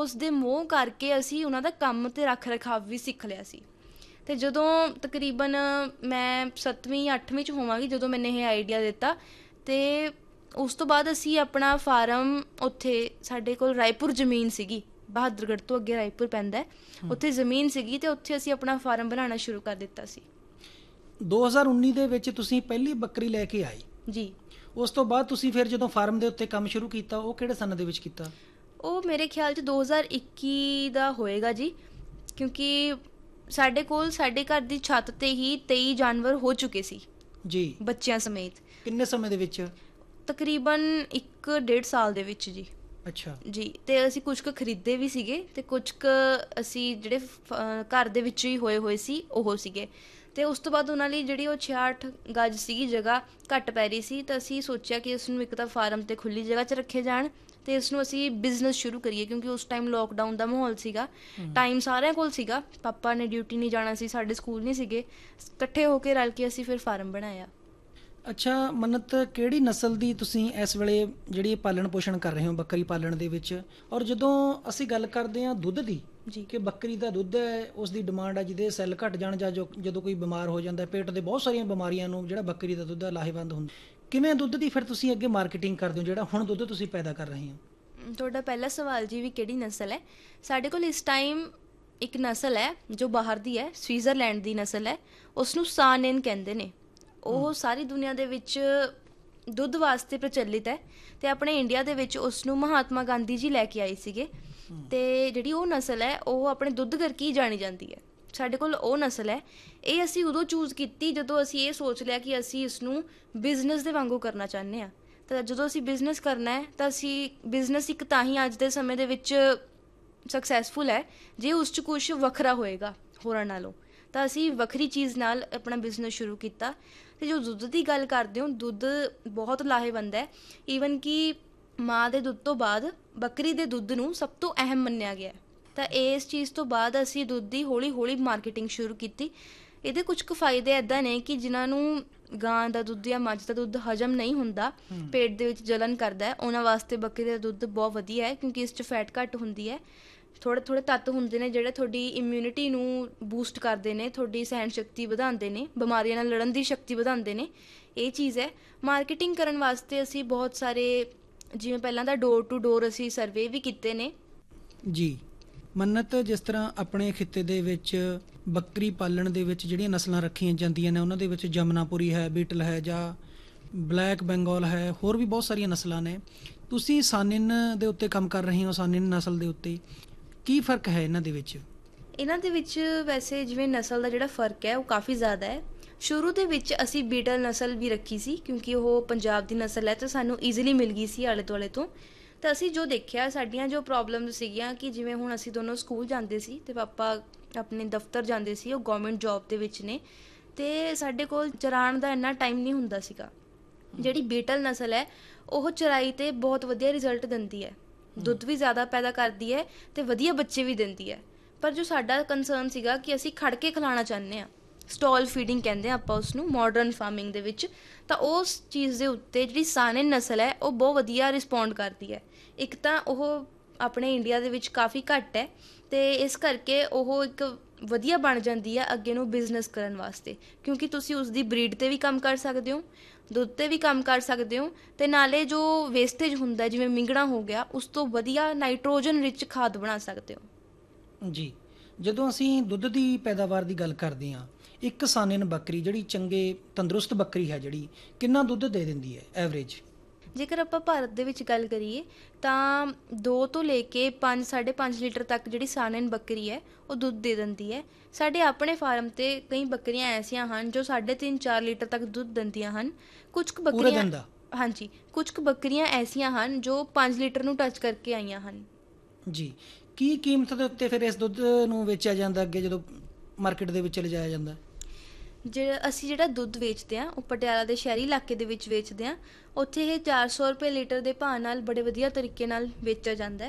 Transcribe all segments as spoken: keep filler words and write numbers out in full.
ਉਸ ਦੇ ਮੋਹ ਕਰਕੇ ਅਸੀਂ ਉਹਨਾਂ ਦਾ ਕੰਮ ਅਤੇ ਰੱਖ ਰਖਾਵ ਵੀ ਸਿੱਖ ਲਿਆ ਸੀ। ਅਤੇ ਜਦੋਂ ਤਕਰੀਬਨ ਮੈਂ ਸੱਤਵੀਂ ਅੱਠਵੀਂ 'ਚ ਹੋਵਾਂਗੀ ਜਦੋਂ ਮੈਨੇ ਇਹ ਆਈਡੀਆ ਦਿੱਤਾ, ਅਤੇ ਉਸ ਤੋਂ ਬਾਅਦ ਅਸੀਂ ਆਪਣਾ ਫਾਰਮ ਉੱਥੇ ਸਾਡੇ ਕੋਲ ਰਾਏਪੁਰ ਜ਼ਮੀਨ ਸੀਗੀ, ਬਹਾਦਰਗੜ੍ਹ ਤੋਂ ਅੱਗੇ ਰਾਏਪੁਰ ਪੈਂਦਾ, ਉੱਥੇ ਜ਼ਮੀਨ ਸੀਗੀ ਅਤੇ ਉੱਥੇ ਅਸੀਂ ਆਪਣਾ ਫਾਰਮ ਬਣਾਉਣਾ ਸ਼ੁਰੂ ਕਰ ਦਿੱਤਾ ਸੀ। ਦੋ ਹਜ਼ਾਰ ਉੱਨੀ ਦੇ ਵਿੱਚ ਤੁਸੀਂ ਪਹਿਲੀ ਬੱਕਰੀ ਲੈ ਕੇ ਆਏ ਜੀ। ਉਸ ਤੋਂ ਬਾਅਦ ਤੁਸੀਂ ਫਿਰ ਜਦੋਂ ਫਾਰਮ ਦੇ ਉੱਤੇ ਕੰਮ ਸ਼ੁਰੂ ਕੀਤਾ ਉਹ ਕਿਹੜੇ ਸਨ ਦੇ ਵਿੱਚ ਕੀਤਾ? ਉਹ ਮੇਰੇ ਖਿਆਲ 'ਚ ਦੋ ਹਜ਼ਾਰ ਇੱਕੀ ਦਾ ਹੋਏਗਾ ਜੀ, ਕਿਉਂਕਿ ਸਾਡੇ ਕੋਲ ਸਾਡੇ ਘਰ ਦੀ ਛੱਤ 'ਤੇ ਹੀ ਤੇਈ ਜਾਨਵਰ ਹੋ ਚੁੱਕੇ ਸੀ ਜੀ, ਬੱਚਿਆਂ ਸਮੇਤ। ਕਿੰਨੇ ਸਮੇਂ ਦੇ ਵਿੱਚ? ਤਕਰੀਬਨ ਇੱਕ ਡੇਢ ਸਾਲ ਦੇ ਵਿੱਚ ਜੀ। ਅੱਛਾ ਜੀ। ਅਤੇ ਅਸੀਂ ਕੁਛ ਕੁ ਖਰੀਦੇ ਵੀ ਸੀਗੇ ਅਤੇ ਕੁਛ ਕੁ ਅਸੀਂ ਜਿਹੜੇ ਘਰ ਦੇ ਵਿੱਚ ਹੀ ਹੋਏ ਹੋਏ ਸੀ ਉਹ ਸੀਗੇ। ਅਤੇ ਉਸ ਤੋਂ ਬਾਅਦ ਉਹਨਾਂ ਲਈ ਜਿਹੜੀ ਉਹ ਛਿਆਹਠ ਗਜ ਸੀਗੀ ਜਗ੍ਹਾ ਘੱਟ ਪੈ ਰਹੀ ਸੀ, ਤਾਂ ਅਸੀਂ ਸੋਚਿਆ ਕਿ ਇਸ ਨੂੰ ਇੱਕ ਤਾਂ ਫਾਰਮ 'ਤੇ ਖੁੱਲ੍ਹੀ ਜਗ੍ਹਾ 'ਚ ਰੱਖੇ ਜਾਣ ਅਤੇ ਇਸ ਨੂੰ ਅਸੀਂ ਬਿਜ਼ਨਸ ਸ਼ੁਰੂ ਕਰੀਏ, ਕਿਉਂਕਿ ਉਸ ਟਾਈਮ ਲੋਕਡਾਊਨ ਦਾ ਮਾਹੌਲ ਸੀਗਾ, ਟਾਈਮ ਸਾਰਿਆਂ ਕੋਲ ਸੀਗਾ, ਪਾਪਾ ਨੇ ਡਿਊਟੀ ਨਹੀਂ ਜਾਣਾ ਸੀ, ਸਾਡੇ ਸਕੂਲ ਨਹੀਂ ਸੀਗੇ, ਇਕੱਠੇ ਹੋ ਕੇ ਰਲ ਕੇ ਅਸੀਂ ਫਿਰ ਫਾਰਮ ਬਣਾਇਆ। ਅੱਛਾ ਮੰਨਤ, ਕਿਹੜੀ ਨਸਲ ਦੀ ਤੁਸੀਂ ਇਸ ਵੇਲੇ ਜਿਹੜੀ ਪਾਲਣ ਪੋਸ਼ਣ ਕਰ ਰਹੇ ਹੋ ਬੱਕਰੀ ਪਾਲਣ ਦੇ ਵਿੱਚ? ਔਰ ਜਦੋਂ ਅਸੀਂ ਗੱਲ ਕਰਦੇ ਹਾਂ ਦੁੱਧ ਦੀ ਜੀ, ਕਿ ਬੱਕਰੀ ਦਾ ਦੁੱਧ ਹੈ ਉਸ ਦੀ ਡਿਮਾਂਡ ਹੈ, ਜਿਹਦੇ ਸੈੱਲ ਘੱਟ ਜਾਣ ਜਾਂ ਜੋ ਜਦੋਂ ਕੋਈ ਬਿਮਾਰ ਹੋ ਜਾਂਦਾ, ਪੇਟ ਦੇ ਬਹੁਤ ਸਾਰੀਆਂ ਬਿਮਾਰੀਆਂ ਨੂੰ ਜਿਹੜਾ ਬੱਕਰੀ ਦਾ ਦੁੱਧ ਹੈ ਲਾਹੇਵੰਦ ਹੁੰਦਾ, ਕਿਵੇਂ ਦੁੱਧ ਦੀ ਫਿਰ ਤੁਸੀਂ ਅੱਗੇ ਮਾਰਕੀਟਿੰਗ ਕਰਦੇ ਹੋ ਜਿਹੜਾ ਹੁਣ ਦੁੱਧ ਤੁਸੀਂ ਪੈਦਾ ਕਰ ਰਹੇ ਹੋ? ਤੁਹਾਡਾ ਪਹਿਲਾ ਸਵਾਲ ਜੀ ਵੀ ਕਿਹੜੀ ਨਸਲ ਹੈ, ਸਾਡੇ ਕੋਲ ਇਸ ਟਾਈਮ ਇੱਕ ਨਸਲ ਹੈ ਜੋ ਬਾਹਰ ਦੀ ਹੈ, ਸਵਿਟਜ਼ਰਲੈਂਡ ਦੀ ਨਸਲ ਹੈ, ਉਸ ਨੂੰ ਸਾਨੇਨ ਕਹਿੰਦੇ ਨੇ। ਉਹ ਸਾਰੀ ਦੁਨੀਆ ਦੇ ਵਿੱਚ ਦੁੱਧ ਵਾਸਤੇ ਪ੍ਰਚਲਿਤ ਹੈ ਅਤੇ ਆਪਣੇ ਇੰਡੀਆ ਦੇ ਵਿੱਚ ਉਸ ਨੂੰ ਮਹਾਤਮਾ ਗਾਂਧੀ ਜੀ ਲੈ ਕੇ ਆਏ ਸੀਗੇ, ਅਤੇ ਜਿਹੜੀ ਉਹ ਨਸਲ ਹੈ ਉਹ ਆਪਣੇ ਦੁੱਧ ਕਰਕੇ ਹੀ ਜਾਣੀ ਜਾਂਦੀ ਹੈ। ਸਾਡੇ ਕੋਲ ਉਹ ਨਸਲ ਹੈ। ਇਹ ਅਸੀਂ ਉਦੋਂ ਚੂਜ਼ ਕੀਤੀ ਜਦੋਂ ਅਸੀਂ ਇਹ ਸੋਚ ਲਿਆ ਕਿ ਅਸੀਂ ਇਸ ਨੂੰ ਬਿਜ਼ਨਸ ਦੇ ਵਾਂਗੂ ਕਰਨਾ ਚਾਹੁੰਦੇ ਹਾਂ। ਤਾਂ ਜਦੋਂ ਅਸੀਂ ਬਿਜ਼ਨਸ ਕਰਨਾ ਹੈ ਤਾਂ ਅਸੀਂ ਬਿਜ਼ਨਸ ਇੱਕ ਤਾਂ ਹੀ ਅੱਜ ਦੇ ਸਮੇਂ ਦੇ ਵਿੱਚ ਸਕਸੈਸਫੁਲ ਹੈ ਜੇ ਉਸ 'ਚ ਕੁਛ ਵੱਖਰਾ ਹੋਏਗਾ ਹੋਰਾਂ ਨਾਲੋਂ, ਤਾਂ ਅਸੀਂ ਵੱਖਰੀ ਚੀਜ਼ ਨਾਲ ਆਪਣਾ ਬਿਜ਼ਨਸ ਸ਼ੁਰੂ ਕੀਤਾ। ਅਤੇ ਜੋ ਦੁੱਧ ਦੀ ਗੱਲ ਕਰਦੇ ਹੋ, ਦੁੱਧ ਬਹੁਤ ਲਾਹੇਵੰਦ ਹੈ। ਈਵਨ ਕਿ ਮਾਂ ਦੇ ਦੁੱਧ ਤੋਂ ਬਾਅਦ ਬੱਕਰੀ ਦੇ ਦੁੱਧ ਨੂੰ ਸਭ ਤੋਂ ਅਹਿਮ ਮੰਨਿਆ ਗਿਆ। ਤਾਂ ਇਸ ਚੀਜ਼ ਤੋਂ ਬਾਅਦ ਅਸੀਂ ਦੁੱਧ ਦੀ ਹੌਲੀ ਹੌਲੀ ਮਾਰਕੀਟਿੰਗ ਸ਼ੁਰੂ ਕੀਤੀ। ਇਹਦੇ ਕੁਝ ਕੁ ਫਾਇਦੇ ਇੱਦਾਂ ਨੇ ਕਿ ਜਿਨ੍ਹਾਂ ਨੂੰ ਗਾਂ ਦਾ ਦੁੱਧ ਜਾਂ ਮੱਝ ਦਾ ਦੁੱਧ ਹਜ਼ਮ ਨਹੀਂ ਹੁੰਦਾ, ਪੇਟ ਦੇ ਵਿੱਚ ਜਲਨ ਕਰਦਾ, ਉਹਨਾਂ ਵਾਸਤੇ ਬੱਕਰੀ ਦਾ ਦੁੱਧ ਬਹੁਤ ਵਧੀਆ ਹੈ, ਕਿਉਂਕਿ ਇਸ 'ਚ ਫੈਟ ਘੱਟ ਹੁੰਦੀ ਹੈ, ਥੋੜ੍ਹੇ ਥੋੜ੍ਹੇ ਤੱਤ ਹੁੰਦੇ ਨੇ ਜਿਹੜੇ ਤੁਹਾਡੀ ਇਮਿਊਨਿਟੀ ਨੂੰ ਬੂਸਟ ਕਰਦੇ ਨੇ, ਤੁਹਾਡੀ ਸਹਿਣ ਸ਼ਕਤੀ ਵਧਾਉਂਦੇ ਨੇ, ਬਿਮਾਰੀਆਂ ਨਾਲ ਲੜਨ ਦੀ ਸ਼ਕਤੀ ਵਧਾਉਂਦੇ ਨੇ। ਇਹ ਚੀਜ਼ ਹੈ। ਮਾਰਕੀਟਿੰਗ ਕਰਨ ਵਾਸਤੇ ਅਸੀਂ ਬਹੁਤ ਸਾਰੇ, ਜਿਵੇਂ ਪਹਿਲਾਂ ਤਾਂ ਡੋਰ ਟੂ ਡੋਰ ਅਸੀਂ ਸਰਵੇ ਵੀ ਕੀਤੇ ਨੇ ਜੀ। ਮੰਨਤ, ਜਿਸ ਤਰ੍ਹਾਂ ਆਪਣੇ ਖਿੱਤੇ ਦੇ ਵਿੱਚ ਬੱਕਰੀ ਪਾਲਣ ਦੇ ਵਿੱਚ ਜਿਹੜੀਆਂ ਨਸਲਾਂ ਰੱਖੀਆਂ ਜਾਂਦੀਆਂ ਨੇ ਉਹਨਾਂ ਦੇ ਵਿੱਚ ਜਮਨਾਪੁਰੀ ਹੈ, ਬੀਟਲ ਹੈ, ਜਾਂ ਬਲੈਕ ਬੰਗਾਲ ਹੈ, ਹੋਰ ਵੀ ਬਹੁਤ ਸਾਰੀਆਂ ਨਸਲਾਂ ਨੇ। ਤੁਸੀਂ ਸਾਨਿਨ ਦੇ ਉੱਤੇ ਕੰਮ ਕਰ ਰਹੇ ਹੋ, ਸਾਨਿਨ ਨਸਲ ਦੇ ਉੱਤੇ ਕੀ ਫ਼ਰਕ ਹੈ ਇਹਨਾਂ ਦੇ ਵਿੱਚ? ਇਹਨਾਂ ਦੇ ਵਿੱਚ ਵੈਸੇ ਜਿਵੇਂ ਨਸਲ ਦਾ ਜਿਹੜਾ ਫ਼ਰਕ ਹੈ ਉਹ ਕਾਫੀ ਜ਼ਿਆਦਾ ਹੈ। ਸ਼ੁਰੂ ਦੇ ਵਿੱਚ ਅਸੀਂ ਬੀਟਲ ਨਸਲ ਵੀ ਰੱਖੀ ਸੀ, ਕਿਉਂਕਿ ਉਹ ਪੰਜਾਬ ਦੀ ਨਸਲ ਹੈ ਅਤੇ ਸਾਨੂੰ ਈਜ਼ੀਲੀ ਮਿਲ ਗਈ ਸੀ ਆਲੇ ਦੁਆਲੇ ਤੋਂ। ਤਾਂ ਅਸੀਂ ਜੋ ਦੇਖਿਆ, ਸਾਡੀਆਂ ਜੋ ਪ੍ਰੋਬਲਮਸ ਸੀਗੀਆਂ ਕਿ ਜਿਵੇਂ ਹੁਣ ਅਸੀਂ ਦੋਨੋਂ ਸਕੂਲ ਜਾਂਦੇ ਸੀ ਅਤੇ ਪਾਪਾ ਆਪਣੇ ਦਫ਼ਤਰ ਜਾਂਦੇ ਸੀ, ਉਹ ਗੌਰਮੈਂਟ ਜੋਬ ਦੇ ਵਿੱਚ ਨੇ, ਅਤੇ ਸਾਡੇ ਕੋਲ ਚਰਾਉਣ ਦਾ ਇੰਨਾ ਟਾਈਮ ਨਹੀਂ ਹੁੰਦਾ ਸੀਗਾ। ਜਿਹੜੀ ਬੀਟਲ ਨਸਲ ਹੈ ਉਹ ਚਰਾਈ 'ਤੇ ਬਹੁਤ ਵਧੀਆ ਰਿਜ਼ਲਟ ਦਿੰਦੀ ਹੈ, ਦੁੱਧ ਵੀ ਜ਼ਿਆਦਾ ਪੈਦਾ ਕਰਦੀ ਹੈ ਅਤੇ ਵਧੀਆ ਬੱਚੇ ਵੀ ਦਿੰਦੀ ਹੈ। ਪਰ ਜੋ ਸਾਡਾ ਕੰਸਰਨ ਸੀਗਾ ਕਿ ਅਸੀਂ ਖੜ ਕੇ ਖਿਲਾਉਣਾ ਚਾਹੁੰਦੇ ਹਾਂ, ਸਟਾਲ ਫੀਡਿੰਗ ਕਹਿੰਦੇ ਹਾਂ ਆਪਾਂ ਉਸਨੂੰ ਮਾਡਰਨ ਫਾਰਮਿੰਗ ਦੇ ਵਿੱਚ, ਤਾਂ ਉਸ ਚੀਜ਼ ਦੇ ਉੱਤੇ ਜਿਹੜੀ ਸਾਨਿਨ ਨਸਲ ਹੈ ਉਹ ਬਹੁਤ ਵਧੀਆ ਰਿਸਪੌਂਡ ਕਰਦੀ ਹੈ। ਇੱਕ ਤਾਂ ਉਹ ਆਪਣੇ ਇੰਡੀਆ ਦੇ ਵਿੱਚ ਕਾਫੀ ਘੱਟ ਹੈ ਅਤੇ ਇਸ ਕਰਕੇ ਉਹ ਇੱਕ ਵਧੀਆ ਬਣ ਜਾਂਦੀ ਹੈ ਅੱਗੇ ਨੂੰ ਬਿਜ਼ਨਸ ਕਰਨ ਵਾਸਤੇ, ਕਿਉਂਕਿ ਤੁਸੀਂ ਉਸਦੀ ਬਰੀਡ 'ਤੇ ਵੀ ਕੰਮ ਕਰ ਸਕਦੇ ਹੋ, ਦੁੱਧ 'ਤੇ ਵੀ ਕੰਮ ਕਰ ਸਕਦੇ ਹੋ, ਅਤੇ ਨਾਲੇ ਜੋ ਵੇਸਟੇਜ ਹੁੰਦਾ ਜਿਵੇਂ ਮਿੰਗਣਾ ਹੋ ਗਿਆ, ਉਸ ਤੋਂ ਵਧੀਆ ਨਾਈਟ੍ਰੋਜਨ ਰਿਚ ਖਾਦ ਬਣਾ ਸਕਦੇ ਹੋ ਜੀ। ਜਦੋਂ ਅਸੀਂ ਦੁੱਧ ਦੀ ਪੈਦਾਵਾਰ ਦੀ ਗੱਲ ਕਰਦੇ ਹਾਂ, ਇੱਕ ਸਾਨਿਨ ਬੱਕਰੀ ਜਿਹੜੀ ਚੰਗੇ ਤੰਦਰੁਸਤ ਬੱਕਰੀ ਹੈ ਜਿਹੜੀ ਕਿੰਨਾ ਦੁੱਧ ਦੇ ਦਿੰਦੀ ਹੈ ਐਵਰੇਜ? ਜੇਕਰ ਆਪਾਂ ਭਾਰਤ ਦੇ ਵਿੱਚ ਗੱਲ ਕਰੀਏ ਤਾਂ ਦੋ ਤੋਂ ਲੈ ਕੇ ਪੰਜ ਸਾਢੇ ਪੰਜ ਲੀਟਰ ਤੱਕ ਜਿਹੜੀ ਸਾਨਿਨ ਬੱਕਰੀ ਹੈ ਉਹ ਦੁੱਧ ਦੇ ਦਿੰਦੀ ਹੈ। ਸਾਡੇ ਆਪਣੇ ਫਾਰਮ 'ਤੇ ਕਈ ਬੱਕਰੀਆਂ ਐਸੀਆਂ ਹਨ ਜੋ ਸਾਢੇ ਤਿੰਨ ਚਾਰ ਲੀਟਰ ਤੱਕ ਦੁੱਧ ਦਿੰਦੀਆਂ ਹਨ। ਕੁਝ ਕੁ ਬੱਕਰੀਆਂ, ਹਾਂਜੀ, ਕੁਝ ਕੁ ਬੱਕਰੀਆਂ ਐਸੀਆਂ ਹਨ ਜੋ ਪੰਜ ਲੀਟਰ ਨੂੰ ਟੱਚ ਕਰਕੇ ਆਈਆਂ ਹਨ ਜੀ। ਕੀ ਕੀਮਤ ਦੇ ਉੱਤੇ ਫਿਰ ਇਸ ਦੁੱਧ ਨੂੰ ਵੇਚਿਆ ਜਾਂਦਾ ਅੱਗੇ ਜਦੋਂ ਮਾਰਕੀਟ ਦੇ ਵਿੱਚ ਲਿਜਾਇਆ ਜਾਂਦਾ? ਜਿਹੜਾ ਅਸੀਂ ਜਿਹੜਾ ਦੁੱਧ ਵੇਚਦੇ ਹਾਂ ਉਹ ਪਟਿਆਲਾ ਦੇ ਸ਼ਹਿਰੀ ਇਲਾਕੇ ਦੇ ਵਿੱਚ ਵੇਚਦੇ ਹਾਂ। ਉੱਥੇ ਇਹ ਚਾਰ ਸੌ ਰੁਪਏ ਲੀਟਰ ਦੇ ਭਾਅ ਨਾਲ ਬੜੇ ਵਧੀਆ ਤਰੀਕੇ ਨਾਲ ਵੇਚਿਆ ਜਾਂਦਾ ਹੈ।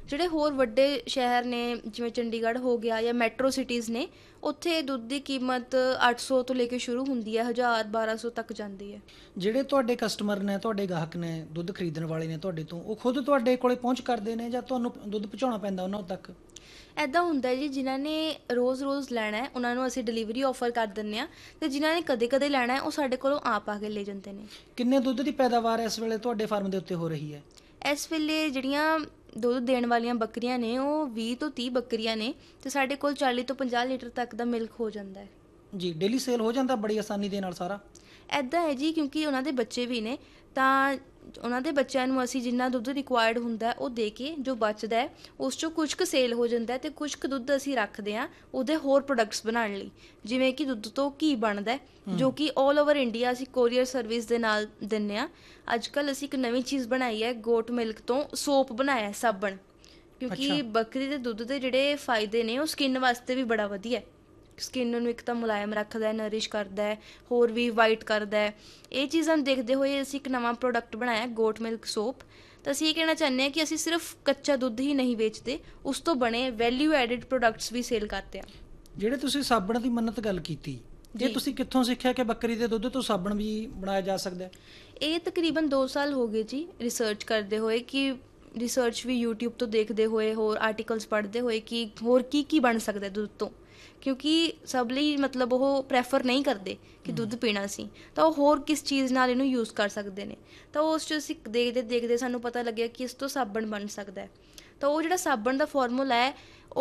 ਜਿਹੜੇ ਹੋਰ ਵੱਡੇ ਸ਼ਹਿਰ ਨੇ ਜਿਵੇਂ ਚੰਡੀਗੜ੍ਹ ਹੋ ਗਿਆ ਜਾਂ ਮੈਟਰੋ ਸਿਟੀਜ਼ ਨੇ, ਉੱਥੇ ਦੁੱਧ ਦੀ ਕੀਮਤ ਅੱਠ ਸੌ ਤੋਂ ਲੈ ਕੇ ਸ਼ੁਰੂ ਹੁੰਦੀ ਹੈ, ਹਜ਼ਾਰ ਬਾਰਾਂ ਸੌ ਤੱਕ ਜਾਂਦੀ ਹੈ। ਜਿਹੜੇ ਤੁਹਾਡੇ ਕਸਟਮਰ ਨੇ, ਤੁਹਾਡੇ ਗਾਹਕ ਨੇ, ਦੁੱਧ ਖਰੀਦਣ ਵਾਲੇ ਨੇ ਤੁਹਾਡੇ ਤੋਂ, ਉਹ ਖੁਦ ਤੁਹਾਡੇ ਕੋਲੇ ਪਹੁੰਚ ਕਰਦੇ ਨੇ ਜਾਂ ਤੁਹਾਨੂੰ ਦੁੱਧ ਪਹੁੰਚਾਉਣਾ ਪੈਂਦਾ ਉਹਨਾਂ ਤੱਕ? ਇੱਦਾਂ ਹੁੰਦਾ ਜੀ, ਜਿਨ੍ਹਾਂ ਨੇ ਰੋਜ਼-ਰੋਜ਼ ਲੈਣਾ ਹੈ ਉਹਨਾਂ ਨੂੰ ਅਸੀਂ ਡਿਲੀਵਰੀ ਆਫਰ ਕਰ ਦਿੰਦੇ ਹਾਂ, ਅਤੇ ਜਿਨ੍ਹਾਂ ਨੇ ਕਦੇ-ਕਦੇ ਲੈਣਾ ਹੈ ਉਹ ਸਾਡੇ ਕੋਲੋਂ ਆਪ ਆ ਕੇ ਲੈ ਜਾਂਦੇ ਨੇ। ਕਿੰਨੇ ਦੁੱਧ ਦੀ ਪੈਦਾਵਾਰ ਇਸ ਵੇਲੇ ਤੁਹਾਡੇ ਫਾਰਮ ਦੇ ਉੱਤੇ ਹੋ ਰਹੀ ਹੈ? ਇਸ ਵੇਲੇ ਜਿਹੜੀਆਂ ਦੁੱਧ ਦੇਣ ਵਾਲੀਆਂ ਬੱਕਰੀਆਂ ਨੇ ਉਹ ਵੀਹ ਤੋਂ ਤੀਹ ਬੱਕਰੀਆਂ ਨੇ, ਅਤੇ ਸਾਡੇ ਕੋਲ ਚਾਲੀ ਤੋਂ ਪੰਜਾਹ ਲੀਟਰ ਤੱਕ ਦਾ ਮਿਲਕ ਹੋ ਜਾਂਦਾ ਹੈ ਜੀ। ਡੇਲੀ ਸੇਲ ਹੋ ਜਾਂਦਾ ਬੜੀ ਆਸਾਨੀ ਦੇ ਨਾਲ ਸਾਰਾ? ਇੱਦਾਂ ਹੈ ਜੀ, ਕਿਉਂਕਿ ਉਹਨਾਂ ਦੇ ਬੱਚੇ ਵੀ ਨੇ, ਤਾਂ ਉਹਨਾਂ ਦੇ ਬੱਚਿਆਂ ਨੂੰ ਅਸੀਂ ਜਿੰਨਾ ਦੁੱਧ ਰਿਕੁਆਇਰਡ ਹੁੰਦਾ ਉਹ ਦੇ ਕੇ ਜੋ ਬਚਦਾ ਹੈ ਉਸ 'ਚੋਂ ਕੁਝ ਕੁ ਸੇਲ ਹੋ ਜਾਂਦਾ ਅਤੇ ਕੁਝ ਕੁ ਦੁੱਧ ਅਸੀਂ ਰੱਖਦੇ ਹਾਂ ਉਹਦੇ ਹੋਰ ਪ੍ਰੋਡਕਟਸ ਬਣਾਉਣ ਲਈ, ਜਿਵੇਂ ਕਿ ਦੁੱਧ ਤੋਂ ਘੀ ਬਣਦਾ, ਜੋ ਕਿ ਆਲ ਓਵਰ ਇੰਡੀਆ ਅਸੀਂ ਕੋਰੀਅਰ ਸਰਵਿਸ ਦੇ ਨਾਲ ਦਿੰਦੇ ਹਾਂ। ਅੱਜ ਕੱਲ੍ਹ ਅਸੀਂ ਇੱਕ ਨਵੀਂ ਚੀਜ਼ ਬਣਾਈ ਹੈ, ਗੋਟ ਮਿਲਕ ਤੋਂ ਸੋਪ ਬਣਾਇਆ, ਸਾਬਣ, ਕਿਉਂਕਿ ਬੱਕਰੀ ਦੇ ਦੁੱਧ ਦੇ ਜਿਹੜੇ ਫਾਇਦੇ ਨੇ ਉਹ ਸਕਿਨ ਵਾਸਤੇ ਵੀ ਬੜਾ ਵਧੀਆ। ਸਕਿਨ ਨੂੰ ਇੱਕ ਤਾਂ ਮੁਲਾਇਮ ਰੱਖਦਾ, ਨਰਿਸ਼ ਕਰਦਾ, ਹੋਰ ਵੀ ਵਾਈਟ ਕਰਦਾ। ਇਹ ਚੀਜ਼ਾਂ ਨੂੰ ਦੇਖਦੇ ਹੋਏ ਅਸੀਂ ਇੱਕ ਨਵਾਂ ਪ੍ਰੋਡਕਟ ਬਣਾਇਆ, ਗੋਟ ਮਿਲਕ ਸੋਪ। ਤਾਂ ਅਸੀਂ ਇਹ ਕਹਿਣਾ ਚਾਹੁੰਦੇ ਹਾਂ ਕਿ ਅਸੀਂ ਸਿਰਫ ਕੱਚਾ ਦੁੱਧ ਹੀ ਨਹੀਂ ਵੇਚਦੇ, ਉਸ ਤੋਂ ਬਣੇ ਵੈਲਿਊ ਐਡਿਡ ਪ੍ਰੋਡਕਟਸ ਵੀ ਸੇਲ ਕਰਦੇ ਹਾਂ। ਜਿਹੜੇ ਤੁਸੀਂ ਸਾਬਣ ਦੀ ਮੰਨਤ ਗੱਲ ਕੀਤੀ, ਇਹ ਤੁਸੀਂ ਕਿੱਥੋਂ ਸਿੱਖਿਆ ਕਿ ਬੱਕਰੀ ਦੇ ਦੁੱਧ ਤੋਂ ਸਾਬਣ ਵੀ ਬਣਾਇਆ ਜਾ ਸਕਦਾ? ਇਹ ਤਕਰੀਬਨ ਦੋ ਸਾਲ ਹੋ ਗਏ ਜੀ ਰਿਸਰਚ ਕਰਦੇ ਹੋਏ, ਕਿ ਰਿਸਰਚ ਵੀ ਯੂਟਿਊਬ ਤੋਂ ਦੇਖਦੇ ਹੋਏ, ਹੋਰ ਆਰਟੀਕਲਸ ਪੜ੍ਹਦੇ ਹੋਏ ਕਿ ਹੋਰ ਕੀ ਕੀ ਬਣ ਸਕਦਾ ਦੁੱਧ ਤੋਂ, ਕਿਉਂਕਿ ਸਭ ਲਈ ਮਤਲਬ ਉਹ ਪ੍ਰੈਫਰ ਨਹੀਂ ਕਰਦੇ ਕਿ ਦੁੱਧ ਪੀਣਾ ਸੀ, ਤਾਂ ਉਹ ਹੋਰ ਕਿਸ ਚੀਜ਼ ਨਾਲ ਇਹਨੂੰ ਯੂਜ਼ ਕਰ ਸਕਦੇ ਨੇ। ਤਾਂ ਉਸ 'ਚ ਅਸੀਂ ਦੇਖਦੇ ਦੇਖਦੇ ਸਾਨੂੰ ਪਤਾ ਲੱਗਿਆ ਕਿ ਇਸ ਤੋਂ ਸਾਬਣ ਬਣ ਸਕਦਾ ਹੈ। ਤਾਂ ਉਹ ਜਿਹੜਾ ਸਾਬਣ ਦਾ ਫਾਰਮੂਲਾ ਹੈ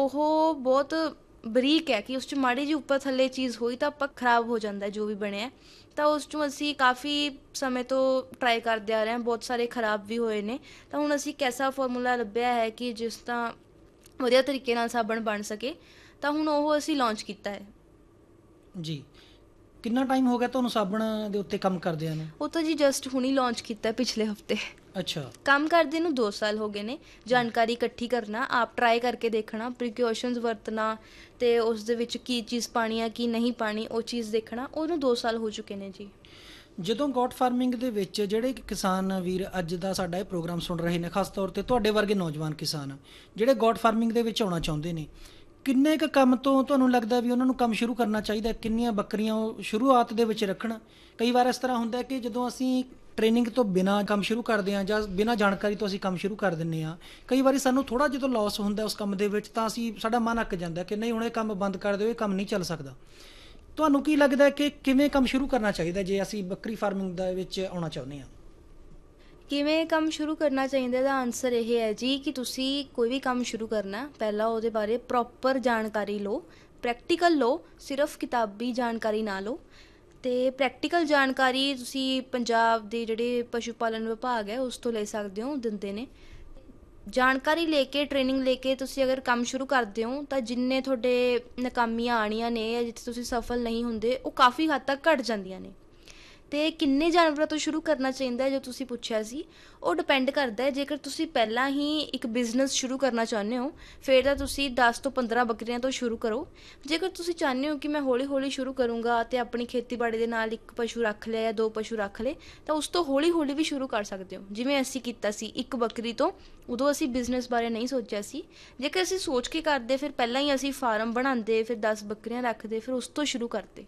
ਉਹ ਬਹੁਤ ਬਰੀਕ ਹੈ, ਕਿ ਉਸ 'ਚ ਮਾੜੀ ਜਿਹੀ ਉੱਪਰ ਥੱਲੇ ਚੀਜ਼ ਹੋਈ ਤਾਂ ਆਪਾਂ ਖ਼ਰਾਬ ਹੋ ਜਾਂਦਾ ਜੋ ਵੀ ਬਣਿਆ। ਤਾਂ ਉਸ 'ਚੋਂ ਅਸੀਂ ਕਾਫੀ ਸਮੇਂ ਤੋਂ ਟਰਾਈ ਕਰਦੇ ਆ ਰਹੇ ਹਾਂ, ਬਹੁਤ ਸਾਰੇ ਖ਼ਰਾਬ ਵੀ ਹੋਏ ਨੇ। ਤਾਂ ਹੁਣ ਅਸੀਂ ਇੱਕ ਐਸਾ ਫਾਰਮੂਲਾ ਲੱਭਿਆ ਹੈ ਕਿ ਜਿਸ ਤਾਂ ਵਧੀਆ ਤਰੀਕੇ ਨਾਲ ਸਾਬਣ ਬਣ ਸਕੇ, ਤਾਂ ਹੁਣ ਉਹ ਅਸੀਂ ਲਾਂਚ ਕੀਤਾ ਹੈ ਜੀ। ਕਿੰਨਾ ਟਾਈਮ ਹੋ ਗਿਆ ਤੁਹਾਨੂੰ ਸਾਬਣ ਦੇ ਉੱਤੇ ਕੰਮ ਕਰਦਿਆਂ ਨੂੰ? ਉਹ ਤਾਂ ਜੀ ਜਸਟ ਹੁਣੀ ਲਾਂਚ ਕੀਤਾ ਪਿਛਲੇ ਹਫਤੇ। ਅੱਛਾ। ਕੰਮ ਕਰਦੇ ਨੂੰ ਦੋ ਸਾਲ ਹੋ ਗਏ ਨੇ। ਜਾਣਕਾਰੀ ਇਕੱਠੀ ਕਰਨਾ, ਆਪ ਟਰਾਈ ਕਰਕੇ ਦੇਖਣਾ, ਪ੍ਰੀਕਾਸ਼ਨਸ ਵਰਤਣਾ, ਅਤੇ ਉਸ ਦੇ ਵਿੱਚ ਕੀ ਚੀਜ਼ ਪਾਣੀ ਆ ਕੀ ਨਹੀਂ ਪਾਣੀ ਉਹ ਚੀਜ਼ ਦੇਖਣਾ, ਉਹਨੂੰ ਦੋ ਸਾਲ ਹੋ ਚੁੱਕੇ ਨੇ ਜੀ। ਜਦੋਂ ਗੋਟ ਫਾਰਮਿੰਗ ਦੇ ਵਿੱਚ ਜਿਹੜੇ ਕਿਸਾਨ ਵੀਰ ਅੱਜ ਦਾ ਸਾਡਾ ਇਹ ਪ੍ਰੋਗਰਾਮ ਸੁਣ ਰਹੇ ਨੇ, ਖਾਸ ਤੌਰ 'ਤੇ ਤੁਹਾਡੇ ਵਰਗੇ ਨੌਜਵਾਨ ਕਿਸਾਨ ਜਿਹੜੇ ਗੋਟ ਫਾਰਮਿੰਗ ਦੇ ਵਿੱਚ ਆਉਣਾ ਚਾਹੁੰਦੇ ਨੇ, ਕਿੰਨੇ ਕੁ ਕੰਮ ਤੋਂ ਤੁਹਾਨੂੰ ਲੱਗਦਾ ਵੀ ਉਹਨਾਂ ਨੂੰ ਕੰਮ ਸ਼ੁਰੂ ਕਰਨਾ ਚਾਹੀਦਾ? ਕਿੰਨੀਆਂ ਬੱਕਰੀਆਂ ਉਹ ਸ਼ੁਰੂਆਤ ਦੇ ਵਿੱਚ ਰੱਖਣ? ਕਈ ਵਾਰ ਇਸ ਤਰ੍ਹਾਂ ਹੁੰਦਾ ਕਿ ਜਦੋਂ ਅਸੀਂ ਟ੍ਰੇਨਿੰਗ ਤੋਂ ਬਿਨਾਂ ਕੰਮ ਸ਼ੁਰੂ ਕਰਦੇ ਹਾਂ ਜਾਂ ਬਿਨਾਂ ਜਾਣਕਾਰੀ ਤੋਂ ਅਸੀਂ ਕੰਮ ਸ਼ੁਰੂ ਕਰ ਦਿੰਦੇ ਹਾਂ, ਕਈ ਵਾਰੀ ਸਾਨੂੰ ਥੋੜ੍ਹਾ ਜਦੋਂ ਲਾਸ ਹੁੰਦਾ ਉਸ ਕੰਮ ਦੇ ਵਿੱਚ, ਤਾਂ ਅਸੀਂ ਸਾਡਾ ਮਨ ਅੱਕ ਜਾਂਦਾ ਕਿ ਨਹੀਂ ਹੁਣ ਇਹ ਕੰਮ ਬੰਦ ਕਰ ਦਿਓ, ਇਹ ਕੰਮ ਨਹੀਂ ਚੱਲ ਸਕਦਾ। ਤੁਹਾਨੂੰ ਕੀ ਲੱਗਦਾ ਕਿ ਕਿਵੇਂ ਕੰਮ ਸ਼ੁਰੂ ਕਰਨਾ ਚਾਹੀਦਾ ਜੇ ਅਸੀਂ ਬੱਕਰੀ ਫਾਰਮਿੰਗ ਦੇ ਵਿੱਚ ਆਉਣਾ ਚਾਹੁੰਦੇ ਹਾਂ? ਕਿਵੇਂ ਕੰਮ ਸ਼ੁਰੂ ਕਰਨਾ ਚਾਹੀਦਾ ਦਾ ਆਨਸਰ ਇਹ ਹੈ ਜੀ ਕਿ ਤੁਸੀਂ ਕੋਈ ਵੀ ਕੰਮ ਸ਼ੁਰੂ ਕਰਨਾ, ਪਹਿਲਾਂ ਉਹਦੇ ਬਾਰੇ ਪ੍ਰੋਪਰ ਜਾਣਕਾਰੀ ਲਓ, ਪ੍ਰੈਕਟੀਕਲ ਲਓ, ਸਿਰਫ ਕਿਤਾਬੀ ਜਾਣਕਾਰੀ ਨਾ ਲਓ। ਅਤੇ ਪ੍ਰੈਕਟੀਕਲ ਜਾਣਕਾਰੀ ਤੁਸੀਂ ਪੰਜਾਬ ਦੇ ਜਿਹੜੇ ਪਸ਼ੂ ਪਾਲਣ ਵਿਭਾਗ ਹੈ ਉਸ ਤੋਂ ਲੈ ਸਕਦੇ ਹੋ, ਦਿੰਦੇ ਨੇ। ਜਾਣਕਾਰੀ ਲੈ ਕੇ, ਟ੍ਰੇਨਿੰਗ ਲੈ ਕੇ ਤੁਸੀਂ ਅਗਰ ਕੰਮ ਸ਼ੁਰੂ ਕਰਦੇ ਹੋ ਤਾਂ ਜਿੰਨੇ ਤੁਹਾਡੇ ਨਾਕਾਮੀਆਂ ਆਉਣੀਆਂ ਨੇ ਜਾਂ ਜਿੱਥੇ ਤੁਸੀਂ ਸਫਲ ਨਹੀਂ ਹੁੰਦੇ, ਉਹ ਕਾਫੀ ਹੱਦ ਤੱਕ ਘੱਟ ਜਾਂਦੀਆਂ ਨੇ। ਅਤੇ ਕਿੰਨੇ ਜਾਨਵਰਾਂ ਤੋਂ ਸ਼ੁਰੂ ਕਰਨਾ ਚਾਹੀਦਾ ਜੋ ਤੁਸੀਂ ਪੁੱਛਿਆ ਸੀ, ਉਹ ਡਿਪੈਂਡ ਕਰਦਾ ਹੈ। ਜੇਕਰ ਤੁਸੀਂ ਪਹਿਲਾਂ ਹੀ ਇੱਕ ਬਿਜ਼ਨਸ ਸ਼ੁਰੂ ਕਰਨਾ ਚਾਹੁੰਦੇ ਹੋ ਫਿਰ ਤਾਂ ਤੁਸੀਂ ਦਸ ਤੋਂ ਪੰਦਰਾਂ ਬੱਕਰੀਆਂ ਤੋਂ ਸ਼ੁਰੂ ਕਰੋ। ਜੇਕਰ ਤੁਸੀਂ ਚਾਹੁੰਦੇ ਹੋ ਕਿ ਮੈਂ ਹੌਲੀ ਹੌਲੀ ਸ਼ੁਰੂ ਕਰੂੰਗਾ ਅਤੇ ਆਪਣੀ ਖੇਤੀਬਾੜੀ ਦੇ ਨਾਲ ਇੱਕ ਪਸ਼ੂ ਰੱਖ ਲਿਆ ਜਾਂ ਦੋ ਪਸ਼ੂ ਰੱਖ ਲਏ, ਤਾਂ ਉਸ ਤੋਂ ਹੌਲੀ ਹੌਲੀ ਵੀ ਸ਼ੁਰੂ ਕਰ ਸਕਦੇ ਹੋ, ਜਿਵੇਂ ਅਸੀਂ ਕੀਤਾ ਸੀ ਇੱਕ ਬੱਕਰੀ ਤੋਂ। ਉਦੋਂ ਅਸੀਂ ਬਿਜ਼ਨਸ ਬਾਰੇ ਨਹੀਂ ਸੋਚਿਆ ਸੀ। ਜੇਕਰ ਅਸੀਂ ਸੋਚ ਕੇ ਕਰਦੇ ਫਿਰ ਪਹਿਲਾਂ ਹੀ ਅਸੀਂ ਫਾਰਮ ਬਣਾਉਂਦੇ, ਫਿਰ ਦਸ ਬੱਕਰੀਆਂ ਰੱਖਦੇ, ਫਿਰ ਉਸ ਤੋਂ ਸ਼ੁਰੂ ਕਰਦੇ।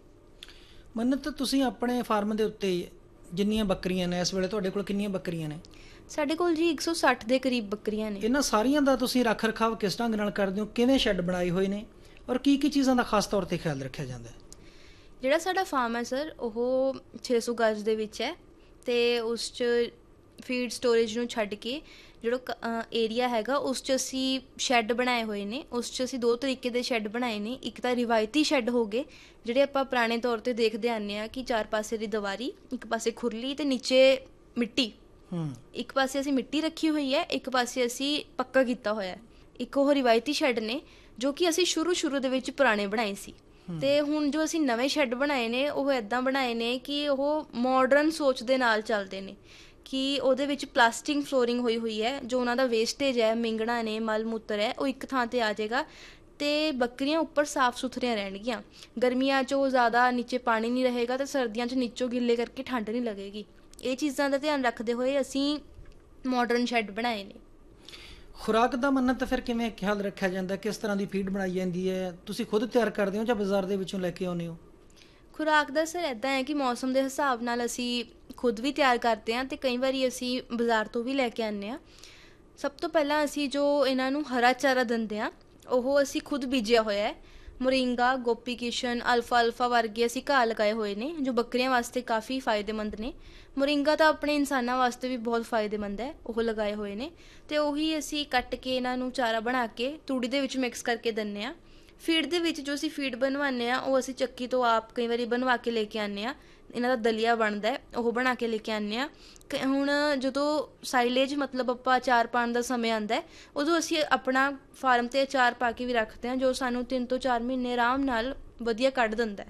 ਮੰਨਤ, ਤੁਸੀਂ ਆਪਣੇ ਫਾਰਮ ਦੇ ਉੱਤੇ ਜਿੰਨੀਆਂ ਬੱਕਰੀਆਂ ਨੇ ਇਸ ਵੇਲੇ ਤੁਹਾਡੇ ਕੋਲ ਕਿੰਨੀਆਂ ਬੱਕਰੀਆਂ ਨੇ? ਸਾਡੇ ਕੋਲ ਜੀ ਇੱਕ ਸੌ ਸੱਠ ਦੇ ਕਰੀਬ ਬੱਕਰੀਆਂ ਨੇ। ਇਹਨਾਂ ਸਾਰੀਆਂ ਦਾ ਤੁਸੀਂ ਰੱਖ ਰਖਾਵ ਕਿਸ ਢੰਗ ਨਾਲ ਕਰਦੇ ਹੋ? ਕਿਵੇਂ ਸ਼ੈੱਡ ਬਣਾਏ ਹੋਏ ਨੇ ਔਰ ਕੀ ਕੀ ਚੀਜ਼ਾਂ ਦਾ ਖਾਸ ਤੌਰ 'ਤੇ ਖਿਆਲ ਰੱਖਿਆ ਜਾਂਦਾ ਹੈ? ਜਿਹੜਾ ਸਾਡਾ ਫਾਰਮ ਹੈ ਸਰ, ਉਹ ਛੇ ਸੌ ਗਜ਼ ਦੇ ਵਿੱਚ ਹੈ, ਅਤੇ ਉਸ 'ਚ ਫੀਡ ਸਟੋਰੇਜ ਨੂੰ ਛੱਡ ਕੇ ਜਿਹੜਾ ਏਰੀਆ ਹੈਗਾ ਉਸ 'ਚ ਅਸੀਂ ਸ਼ੈੱਡ ਬਣਾਏ ਹੋਏ ਨੇ। ਉਸ 'ਚ ਅਸੀਂ ਦੋ ਤਰੀਕੇ ਦੇ ਸ਼ੈੱਡ ਬਣਾਏ ਨੇ। ਇੱਕ ਤਾਂ ਰਿਵਾਇਤੀ ਸ਼ੈੱਡ ਹੋ ਗਏ ਜਿਹੜੇ ਆਪਾਂ ਪੁਰਾਣੇ ਤੌਰ 'ਤੇ ਦੇਖਦੇ ਆਉਂਦੇ ਹਾਂ ਕਿ ਚਾਰ ਪਾਸੇ ਦੀ ਦੀਵਾਰੀ, ਇੱਕ ਪਾਸੇ ਖੁਰਲੀ ਅਤੇ ਨੀਚੇ ਮਿੱਟੀ। ਇੱਕ ਪਾਸੇ ਅਸੀਂ ਮਿੱਟੀ ਰੱਖੀ ਹੋਈ ਹੈ, ਇੱਕ ਪਾਸੇ ਅਸੀਂ ਪੱਕਾ ਕੀਤਾ ਹੋਇਆ। ਇੱਕ ਉਹ ਰਿਵਾਇਤੀ ਸ਼ੈੱਡ ਨੇ ਜੋ ਕਿ ਅਸੀਂ ਸ਼ੁਰੂ ਸ਼ੁਰੂ ਦੇ ਵਿੱਚ ਪੁਰਾਣੇ ਬਣਾਏ ਸੀ। ਅਤੇ ਹੁਣ ਜੋ ਅਸੀਂ ਨਵੇਂ ਸ਼ੈੱਡ ਬਣਾਏ ਨੇ ਉਹ ਇੱਦਾਂ ਬਣਾਏ ਨੇ ਕਿ ਉਹ ਮਾਡਰਨ ਸੋਚ ਦੇ ਨਾਲ ਚੱਲਦੇ ਨੇ, ਕਿ ਉਹਦੇ ਵਿੱਚ ਪਲਾਸਟਿਕ ਫਲੋਰਿੰਗ ਹੋਈ ਹੋਈ ਹੈ। ਜੋ ਉਹਨਾਂ ਦਾ ਵੇਸਟੇਜ ਹੈ, ਮਿੰਗਣਾ ਨੇ, ਮਲ ਮੂਤਰ ਹੈ, ਉਹ ਇੱਕ ਥਾਂ 'ਤੇ ਆ ਜਾਏਗਾ ਅਤੇ ਬੱਕਰੀਆਂ ਉੱਪਰ ਸਾਫ਼ ਸੁਥਰੀਆਂ ਰਹਿਣਗੀਆਂ। ਗਰਮੀਆਂ 'ਚ ਉਹ ਜ਼ਿਆਦਾ ਨੀਚੇ ਪਾਣੀ ਨਹੀਂ ਰਹੇਗਾ ਅਤੇ ਸਰਦੀਆਂ 'ਚ ਨੀਚੋਂ ਗਿੱਲੇ ਕਰਕੇ ਠੰਡ ਨਹੀਂ ਲੱਗੇਗੀ। ਇਹ ਚੀਜ਼ਾਂ ਦਾ ਧਿਆਨ ਰੱਖਦੇ ਹੋਏ ਅਸੀਂ ਮਾਡਰਨ ਸ਼ੈੱਡ ਬਣਾਏ ਨੇ। ਖੁਰਾਕ ਦਾ ਮੰਨਤ ਫਿਰ ਕਿਵੇਂ ਖਿਆਲ ਰੱਖਿਆ ਜਾਂਦਾ, ਕਿਸ ਤਰ੍ਹਾਂ ਦੀ ਫੀਡ ਬਣਾਈ ਜਾਂਦੀ ਹੈ, ਤੁਸੀਂ ਖੁਦ ਤਿਆਰ ਕਰਦੇ ਹੋ ਜਾਂ ਬਾਜ਼ਾਰ ਦੇ ਵਿੱਚੋਂ ਲੈ ਕੇ ਆਉਂਦੇ ਹੋ? ਖੁਰਾਕ ਦਾ ਸਰ ਇੱਦਾਂ ਹੈ ਕਿ ਮੌਸਮ ਦੇ ਹਿਸਾਬ ਨਾਲ ਅਸੀਂ ਖੁਦ ਵੀ ਤਿਆਰ ਕਰਦੇ ਹਾਂ ਅਤੇ ਕਈ ਵਾਰੀ ਅਸੀਂ ਬਾਜ਼ਾਰ ਤੋਂ ਵੀ ਲੈ ਕੇ ਆਉਂਦੇ ਹਾਂ। ਸਭ ਤੋਂ ਪਹਿਲਾਂ ਅਸੀਂ ਜੋ ਇਹਨਾਂ ਨੂੰ ਹਰਾ ਚਾਰਾ ਦਿੰਦੇ ਹਾਂ ਉਹ ਅਸੀਂ ਖੁਦ ਬੀਜਿਆ ਹੋਇਆ ਹੈ। Moringa, Gopi Kishan, alpha alpha ਵਰਗੇ ਅਸੀਂ ਘਾਹ ਲਗਾਏ ਹੋਏ ਨੇ ਜੋ ਬੱਕਰੀਆਂ ਵਾਸਤੇ ਕਾਫੀ ਫਾਇਦੇਮੰਦ ਨੇ। ਮੋਰਿੰਗਾ ਤਾਂ ਆਪਣੇ ਇਨਸਾਨਾਂ ਵਾਸਤੇ ਵੀ ਬਹੁਤ ਫਾਇਦੇਮੰਦ ਹੈ, ਉਹ ਲਗਾਏ ਹੋਏ ਨੇ ਅਤੇ ਉਹੀ ਅਸੀਂ ਕੱਟ ਕੇ ਇਹਨਾਂ ਨੂੰ ਚਾਰਾ ਬਣਾ ਕੇ ਤੂੜੀ ਦੇ ਵਿੱਚ ਮਿਕਸ ਕਰਕੇ ਦਿੰਦੇ ਹਾਂ। ਫੀਡ ਦੇ ਵਿੱਚ ਜੋ ਅਸੀਂ ਫੀਡ ਬਣਵਾਉਂਦੇ ਹਾਂ ਉਹ ਅਸੀਂ ਚੱਕੀ ਤੋਂ ਆਪ ਕਈ ਵਾਰੀ ਬਣਵਾ ਕੇ ਲੈ ਕੇ ਆਉਂਦੇ ਹਾਂ। ਇਹਨਾਂ ਦਾ ਦਲੀਆ ਬਣਦਾ ਉਹ ਬਣਾ ਕੇ ਲੈ ਕੇ ਆਉਂਦੇ ਹਾਂ। ਕ ਹੁਣ ਜਦੋਂ ਸਾਈਲੇਜ ਮਤਲਬ ਆਪਾਂ ਅਚਾਰ ਪਾਉਣ ਦਾ ਸਮੇਂ ਆਉਂਦਾ ਉਦੋਂ ਅਸੀਂ ਆਪਣਾ ਫਾਰਮ 'ਤੇ ਅਚਾਰ ਪਾ ਕੇ ਵੀ ਰੱਖਦੇ ਹਾਂ ਜੋ ਸਾਨੂੰ ਤਿੰਨ ਤੋਂ ਚਾਰ ਮਹੀਨੇ ਆਰਾਮ ਨਾਲ ਵਧੀਆ ਕੱਢ ਦਿੰਦਾ।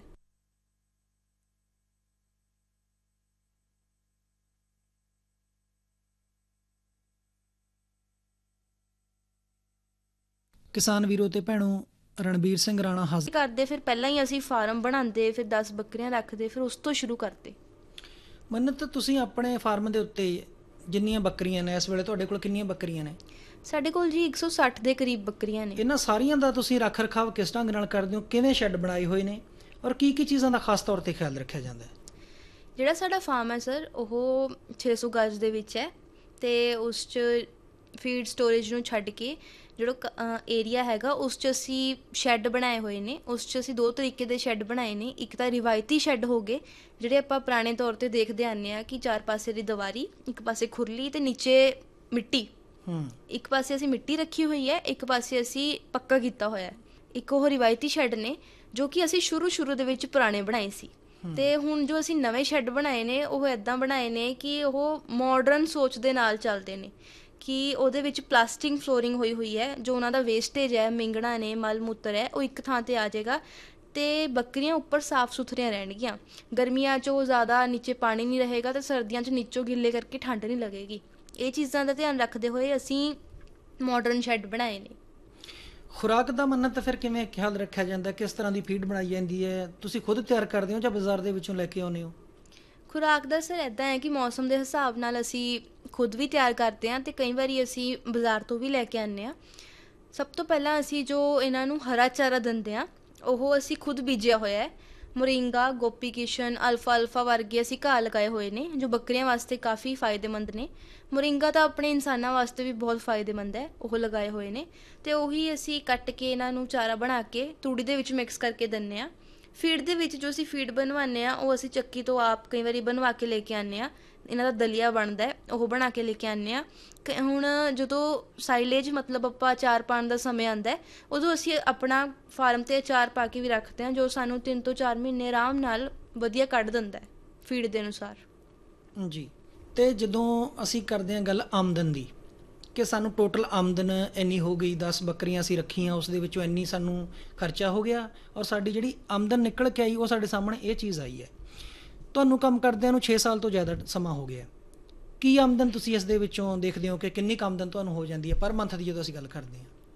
ਕਿਸਾਨ ਵੀਰੋ ਤੇ ਭੈਣੋ, ਰਣਬੀਰ ਸਿੰਘ ਰਾਣਾ ਹਾਜ਼ਰ ਕਰਦੇ ਫਿਰ ਪਹਿਲਾਂ ਹੀ ਅਸੀਂ ਫਾਰਮ ਬਣਾਉਂਦੇ, ਫਿਰ ਦਸ ਬੱਕਰੀਆਂ ਰੱਖਦੇ, ਫਿਰ ਉਸ ਤੋਂ ਸ਼ੁਰੂ ਕਰਦੇ। ਮੰਨਤ, ਤੁਸੀਂ ਆਪਣੇ ਫਾਰਮ ਦੇ ਉੱਤੇ ਜਿੰਨੀਆਂ ਬੱਕਰੀਆਂ ਨੇ ਇਸ ਵੇਲੇ ਤੁਹਾਡੇ ਕੋਲ ਕਿੰਨੀਆਂ ਬੱਕਰੀਆਂ ਨੇ? ਸਾਡੇ ਕੋਲ ਜੀ ਇੱਕ ਸੌ ਸੱਠ ਦੇ ਕਰੀਬ ਬੱਕਰੀਆਂ ਨੇ। ਇਹਨਾਂ ਸਾਰੀਆਂ ਦਾ ਤੁਸੀਂ ਰੱਖ ਰਖਾਵ ਕਿਸ ਢੰਗ ਨਾਲ ਕਰਦੇ ਹੋ? ਕਿਵੇਂ ਸ਼ੈੱਡ ਬਣਾਏ ਹੋਏ ਨੇ ਔਰ ਕੀ ਕੀ ਚੀਜ਼ਾਂ ਦਾ ਖਾਸ ਤੌਰ 'ਤੇ ਖਿਆਲ ਰੱਖਿਆ ਜਾਂਦਾ ਹੈ? ਜਿਹੜਾ ਸਾਡਾ ਫਾਰਮ ਹੈ ਸਰ ਉਹ ਛੇ ਸੌ ਗਜ਼ ਦੇ ਵਿੱਚ ਹੈ ਅਤੇ ਉਸ 'ਚ ਫੀਡ ਸਟੋਰੇਜ ਨੂੰ ਛੱਡ ਕੇ ਜਿਹੜਾ ਏਰੀਆ ਹੈਗਾ ਉਸ 'ਚ ਅਸੀਂ ਸ਼ੈੱਡ ਬਣਾਏ ਹੋਏ ਨੇ। ਉਸ 'ਚ ਅਸੀਂ ਦੋ ਤਰੀਕੇ ਦੇ ਸ਼ੈੱਡ ਬਣਾਏ ਨੇ। ਇੱਕ ਤਾਂ ਰਿਵਾਇਤੀ ਸ਼ੈੱਡ ਹੋ ਗਏ ਜਿਹੜੇ ਆਪਾਂ ਪੁਰਾਣੇ ਤੌਰ 'ਤੇ ਦੇਖਦੇ ਆਉਂਦੇ ਹਾਂ ਕਿ ਚਾਰ ਪਾਸੇ ਦੀ ਦੀਵਾਰੀ, ਇੱਕ ਪਾਸੇ ਖੁਰਲੀ ਅਤੇ ਨੀਚੇ ਮਿੱਟੀ। ਇੱਕ ਪਾਸੇ ਅਸੀਂ ਮਿੱਟੀ ਰੱਖੀ ਹੋਈ ਹੈ, ਇੱਕ ਪਾਸੇ ਅਸੀਂ ਪੱਕਾ ਕੀਤਾ ਹੋਇਆ। ਇੱਕ ਉਹ ਰਿਵਾਇਤੀ ਸ਼ੈੱਡ ਨੇ ਜੋ ਕਿ ਅਸੀਂ ਸ਼ੁਰੂ ਸ਼ੁਰੂ ਦੇ ਵਿੱਚ ਪੁਰਾਣੇ ਬਣਾਏ ਸੀ ਅਤੇ ਹੁਣ ਜੋ ਅਸੀਂ ਨਵੇਂ ਸ਼ੈੱਡ ਬਣਾਏ ਨੇ ਉਹ ਇੱਦਾਂ ਬਣਾਏ ਨੇ ਕਿ ਉਹ ਮੋਡਰਨ ਸੋਚ ਦੇ ਨਾਲ ਚੱਲਦੇ ਨੇ ਕਿ ਉਹਦੇ ਵਿੱਚ ਪਲਾਸਟਿਕ ਫਲੋਰਿੰਗ ਹੋਈ ਹੋਈ ਹੈ। ਜੋ ਉਹਨਾਂ ਦਾ ਵੇਸਟੇਜ ਹੈ, ਮਿੰਗਣਾ ਨੇ, ਮਲ ਮੂਤਰ ਹੈ, ਉਹ ਇੱਕ ਥਾਂ 'ਤੇ ਆ ਜਾਏਗਾ ਅਤੇ ਬੱਕਰੀਆਂ ਉੱਪਰ ਸਾਫ਼ ਸੁਥਰੀਆਂ ਰਹਿਣਗੀਆਂ। ਗਰਮੀਆਂ 'ਚ ਉਹ ਜ਼ਿਆਦਾ ਨੀਚੇ ਪਾਣੀ ਨਹੀਂ ਰਹੇਗਾ ਅਤੇ ਸਰਦੀਆਂ 'ਚ ਨੀਚੋਂ ਗਿੱਲੇ ਕਰਕੇ ਠੰਡ ਨਹੀਂ ਲੱਗੇਗੀ। ਇਹ ਚੀਜ਼ਾਂ ਦਾ ਧਿਆਨ ਰੱਖਦੇ ਹੋਏ ਅਸੀਂ ਮਾਡਰਨ ਸ਼ੈੱਡ ਬਣਾਏ ਨੇ। ਖੁਰਾਕ ਦਾ ਮੰਨਤ ਫਿਰ ਕਿਵੇਂ ਖਿਆਲ ਰੱਖਿਆ ਜਾਂਦਾ, ਕਿਸ ਤਰ੍ਹਾਂ ਦੀ ਫੀਡ ਬਣਾਈ ਜਾਂਦੀ ਹੈ? ਤੁਸੀਂ ਖੁਦ ਤਿਆਰ ਕਰਦੇ ਹੋ ਜਾਂ ਬਾਜ਼ਾਰ ਦੇ ਵਿੱਚੋਂ ਲੈ ਕੇ ਆਉਂਦੇ ਹੋ? ਖੁਰਾਕ ਦਾ ਸਰ ਇੱਦਾਂ ਹੈ ਕਿ ਮੌਸਮ ਦੇ ਹਿਸਾਬ ਨਾਲ ਅਸੀਂ ਖੁਦ ਵੀ ਤਿਆਰ ਕਰਦੇ ਹਾਂ ਅਤੇ ਕਈ ਵਾਰੀ ਅਸੀਂ ਬਾਜ਼ਾਰ ਤੋਂ ਵੀ ਲੈ ਕੇ ਆਉਂਦੇ ਹਾਂ। ਸਭ ਤੋਂ ਪਹਿਲਾਂ ਅਸੀਂ ਜੋ ਇਹਨਾਂ ਨੂੰ ਹਰਾ ਚਾਰਾ ਦਿੰਦੇ ਹਾਂ ਉਹ ਅਸੀਂ ਖੁਦ ਬੀਜਿਆ ਹੋਇਆ ਹੈ। Moringa, Gopi Kishan, alpha alpha ਵਰਗੇ ਅਸੀਂ ਘਾਹ ਲਗਾਏ ਹੋਏ ਨੇ ਜੋ ਬੱਕਰੀਆਂ ਵਾਸਤੇ ਕਾਫੀ ਫਾਇਦੇਮੰਦ ਨੇ। ਮੋਰਿੰਗਾ ਤਾਂ ਆਪਣੇ ਇਨਸਾਨਾਂ ਵਾਸਤੇ ਵੀ ਬਹੁਤ ਫਾਇਦੇਮੰਦ ਹੈ, ਉਹ ਲਗਾਏ ਹੋਏ ਨੇ ਅਤੇ ਉਹੀ ਅਸੀਂ ਕੱਟ ਕੇ ਇਹਨਾਂ ਨੂੰ ਚਾਰਾ ਬਣਾ ਕੇ ਤੂੜੀ ਦੇ ਵਿੱਚ ਮਿਕਸ ਕਰਕੇ ਦਿੰਦੇ ਹਾਂ। ਫੀਡ ਦੇ ਵਿੱਚ ਜੋ ਅਸੀਂ ਫੀਡ ਬਣਵਾਉਂਦੇ ਹਾਂ ਉਹ ਅਸੀਂ ਚੱਕੀ ਤੋਂ ਆਪ ਕਈ ਵਾਰੀ ਬਣਵਾ ਕੇ ਲੈ ਕੇ ਆਉਂਦੇ ਹਾਂ। ਇਹਨਾਂ ਦਾ ਦਲੀਆ ਬਣਦਾ ਉਹ ਬਣਾ ਕੇ ਲੈ ਕੇ ਆਉਂਦੇ ਹਾਂ। ਕ ਹੁਣ ਜਦੋਂ ਸਾਈਲੇਜ ਮਤਲਬ ਆਪਾਂ ਅਚਾਰ ਪਾਉਣ ਦਾ ਸਮੇਂ ਆਉਂਦਾ ਉਦੋਂ ਅਸੀਂ ਆਪਣਾ ਫਾਰਮ 'ਤੇ ਅਚਾਰ ਪਾ ਕੇ ਵੀ ਰੱਖਦੇ ਹਾਂ ਜੋ ਸਾਨੂੰ ਤਿੰਨ ਤੋਂ ਚਾਰ ਮਹੀਨੇ ਆਰਾਮ ਨਾਲ ਵਧੀਆ ਕੱਢ ਦਿੰਦਾ ਫੀਡ ਦੇ ਅਨੁਸਾਰ। ਜੀ, ਅਤੇ ਜਦੋਂ ਅਸੀਂ ਕਰਦੇ ਹਾਂ ਗੱਲ ਆਮਦਨ ਦੀ ਕਿ ਸਾਨੂੰ ਟੋਟਲ ਆਮਦਨ ਇੰਨੀ ਹੋ ਗਈ, ਦਸ ਬੱਕਰੀਆਂ ਅਸੀਂ ਰੱਖੀਆਂ, ਉਸ ਦੇ ਵਿੱਚੋਂ ਇੰਨੀ ਸਾਨੂੰ ਖਰਚਾ ਹੋ ਗਿਆ ਔਰ ਸਾਡੀ ਜਿਹੜੀ ਆਮਦਨ ਨਿਕਲ ਕੇ ਆਈ ਉਹ ਸਾਡੇ ਸਾਹਮਣੇ ਇਹ ਚੀਜ਼ ਆਈ ਹੈ। ਤੁਹਾਨੂੰ ਕੰਮ ਕਰਦਿਆਂ ਨੂੰ ਛੇ ਸਾਲ ਤੋਂ ਜ਼ਿਆਦਾ ਸਮਾਂ ਹੋ ਗਿਆ। ਕੀ ਆਮਦਨ ਤੁਸੀਂ ਇਸ ਦੇ ਵਿੱਚੋਂ ਦੇਖਦੇ ਹੋ ਕਿ ਕਿੰਨੀ ਕੁ ਆਮਦਨ ਤੁਹਾਨੂੰ ਹੋ ਜਾਂਦੀ ਹੈ ਪਰ ਮੰਥ ਦੀ ਜਦੋਂ ਅਸੀਂ ਗੱਲ ਕਰਦੇ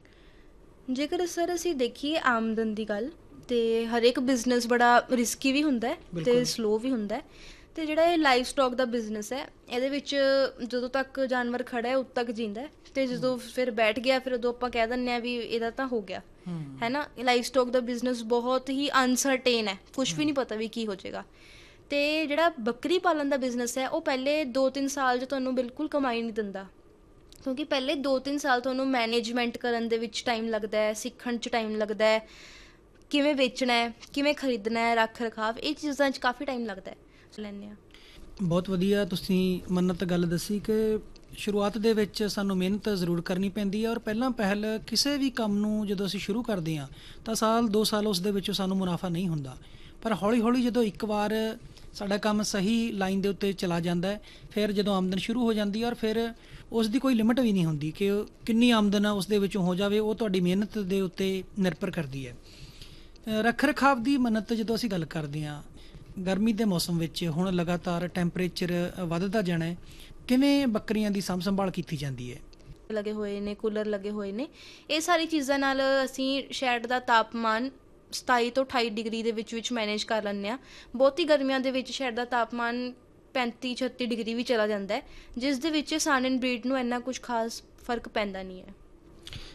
ਹਾਂ? ਜੇਕਰ ਸਰ ਅਸੀਂ ਦੇਖੀਏ ਆਮਦਨ ਦੀ ਗੱਲ ਅਤੇ ਹਰੇਕ ਬਿਜ਼ਨਸ ਬੜਾ ਰਿਸਕੀ ਵੀ ਹੁੰਦਾ ਅਤੇ ਸਲੋ ਵੀ ਹੁੰਦਾ ਅਤੇ ਜਿਹੜਾ ਇਹ ਲਾਈਵ ਸਟਾਕ ਦਾ ਬਿਜ਼ਨਸ ਹੈ ਇਹਦੇ ਵਿੱਚ ਜਦੋਂ ਤੱਕ ਜਾਨਵਰ ਖੜ੍ਹਾ ਹੈ ਉਦੋਂ ਤੱਕ ਜਿੰਦਾ ਅਤੇ ਜਦੋਂ ਫਿਰ ਬੈਠ ਗਿਆ ਫਿਰ ਉਦੋਂ ਆਪਾਂ ਕਹਿ ਦਿੰਦੇ ਹਾਂ ਵੀ ਇਹਦਾ ਤਾਂ ਹੋ ਗਿਆ ਹੈ ਨਾ। ਲਾਈਵ ਸਟਾਕ ਦਾ ਬਿਜ਼ਨਸ ਬਹੁਤ ਹੀ ਅਨਸਰਟੇਨ ਹੈ, ਕੁਛ ਵੀ ਨਹੀਂ ਪਤਾ ਵੀ ਕੀ ਹੋ ਜਾਏਗਾ। ਅਤੇ ਜਿਹੜਾ ਬੱਕਰੀ ਪਾਲਣ ਦਾ ਬਿਜ਼ਨਸ ਹੈ ਉਹ ਪਹਿਲੇ ਦੋ ਤਿੰਨ ਸਾਲ 'ਚ ਤੁਹਾਨੂੰ ਬਿਲਕੁਲ ਕਮਾਈ ਨਹੀਂ ਦਿੰਦਾ ਕਿਉਂਕਿ ਪਹਿਲੇ ਦੋ ਤਿੰਨ ਸਾਲ ਤੁਹਾਨੂੰ ਮੈਨੇਜਮੈਂਟ ਕਰਨ ਦੇ ਵਿੱਚ ਟਾਈਮ ਲੱਗਦਾ ਹੈ, ਸਿੱਖਣ 'ਚ ਟਾਈਮ ਲੱਗਦਾ ਹੈ, ਕਿਵੇਂ ਵੇਚਣਾ ਹੈ, ਕਿਵੇਂ ਖਰੀਦਣਾ ਹੈ, ਰੱਖ ਰਖਾਵ, ਇਹ ਚੀਜ਼ਾਂ 'ਚ ਕਾਫੀ ਟਾਈਮ ਲੱਗਦਾ ਹੈ। ਲੈਂਦੇ ਹਾਂ। ਬਹੁਤ ਵਧੀਆ ਤੁਸੀਂ ਮੰਨਤ ਗੱਲ ਦੱਸੀ ਕਿ ਸ਼ੁਰੂਆਤ ਦੇ ਵਿੱਚ ਸਾਨੂੰ ਮਿਹਨਤ ਜ਼ਰੂਰ ਕਰਨੀ ਪੈਂਦੀ ਹੈ ਔਰ ਪਹਿਲਾਂ ਪਹਿਲ ਕਿਸੇ ਵੀ ਕੰਮ ਨੂੰ ਜਦੋਂ ਅਸੀਂ ਸ਼ੁਰੂ ਕਰਦੇ ਹਾਂ ਤਾਂ ਸਾਲ ਦੋ ਸਾਲ ਉਸ ਦੇ ਵਿੱਚੋਂ ਸਾਨੂੰ ਮੁਨਾਫਾ ਨਹੀਂ ਹੁੰਦਾ, ਪਰ ਹੌਲੀ ਹੌਲੀ ਜਦੋਂ ਇੱਕ ਵਾਰ ਸਾਡਾ ਕੰਮ ਸਹੀ ਲਾਈਨ ਦੇ ਉੱਤੇ ਚਲਾ ਜਾਂਦਾ ਹੈ ਫਿਰ ਜਦੋਂ ਆਮਦਨ ਸ਼ੁਰੂ ਹੋ ਜਾਂਦੀ ਹੈ ਔਰ ਫਿਰ ਉਸ ਦੀ ਕੋਈ ਲਿਮਿਟ ਵੀ ਨਹੀਂ ਹੁੰਦੀ ਕਿ ਕਿੰਨੀ ਆਮਦਨ ਆ ਉਸ ਦੇ ਵਿੱਚੋਂ ਹੋ ਜਾਵੇ, ਉਹ ਤੁਹਾਡੀ ਮਿਹਨਤ ਦੇ ਉੱਤੇ ਨਿਰਭਰ ਕਰਦੀ ਹੈ। ਰੱਖ ਰਖਾਵ ਦੀ ਮੰਨਤ ਜਦੋਂ ਅਸੀਂ ਗੱਲ ਕਰਦੇ ਹਾਂ, ਗਰਮੀ ਦੇ ਮੌਸਮ ਵਿੱਚ ਹੁਣ ਲਗਾਤਾਰ ਟੈਂਪਰੇਚਰ ਵੱਧਦਾ ਜਾਣਾ ਹੈ, ਕਿਵੇਂ ਬੱਕਰੀਆਂ ਦੀ ਸਾਂਭ ਸੰਭਾਲ ਕੀਤੀ ਜਾਂਦੀ ਹੈ? ਲੱਗੇ ਹੋਏ ਨੇ, ਕੂਲਰ ਲੱਗੇ ਹੋਏ ਨੇ, ਇਹ ਸਾਰੀ ਚੀਜ਼ਾਂ ਨਾਲ ਅਸੀਂ ਸ਼ੈੱਡ ਦਾ ਤਾਪਮਾਨ ਸਤਾਈ ਤੋਂ ਅਠਾਈ ਡਿਗਰੀ ਦੇ ਵਿੱਚ ਵਿੱਚ ਮੈਨੇਜ ਕਰ ਲੈਂਦੇ ਹਾਂ। ਬਹੁਤੀ ਗਰਮੀਆਂ ਦੇ ਵਿੱਚ ਸ਼ੈੱਡ ਦਾ ਤਾਪਮਾਨ ਪੈਂਤੀ ਛੱਤੀ ਡਿਗਰੀ ਵੀ ਚਲਾ ਜਾਂਦਾ ਹੈ ਜਿਸ ਦੇ ਵਿੱਚ ਸਾਨਨ ਬਰੀਡ ਨੂੰ ਇੰਨਾ ਕੁਛ ਖਾਸ ਫਰਕ ਪੈਂਦਾ ਨਹੀਂ ਹੈ।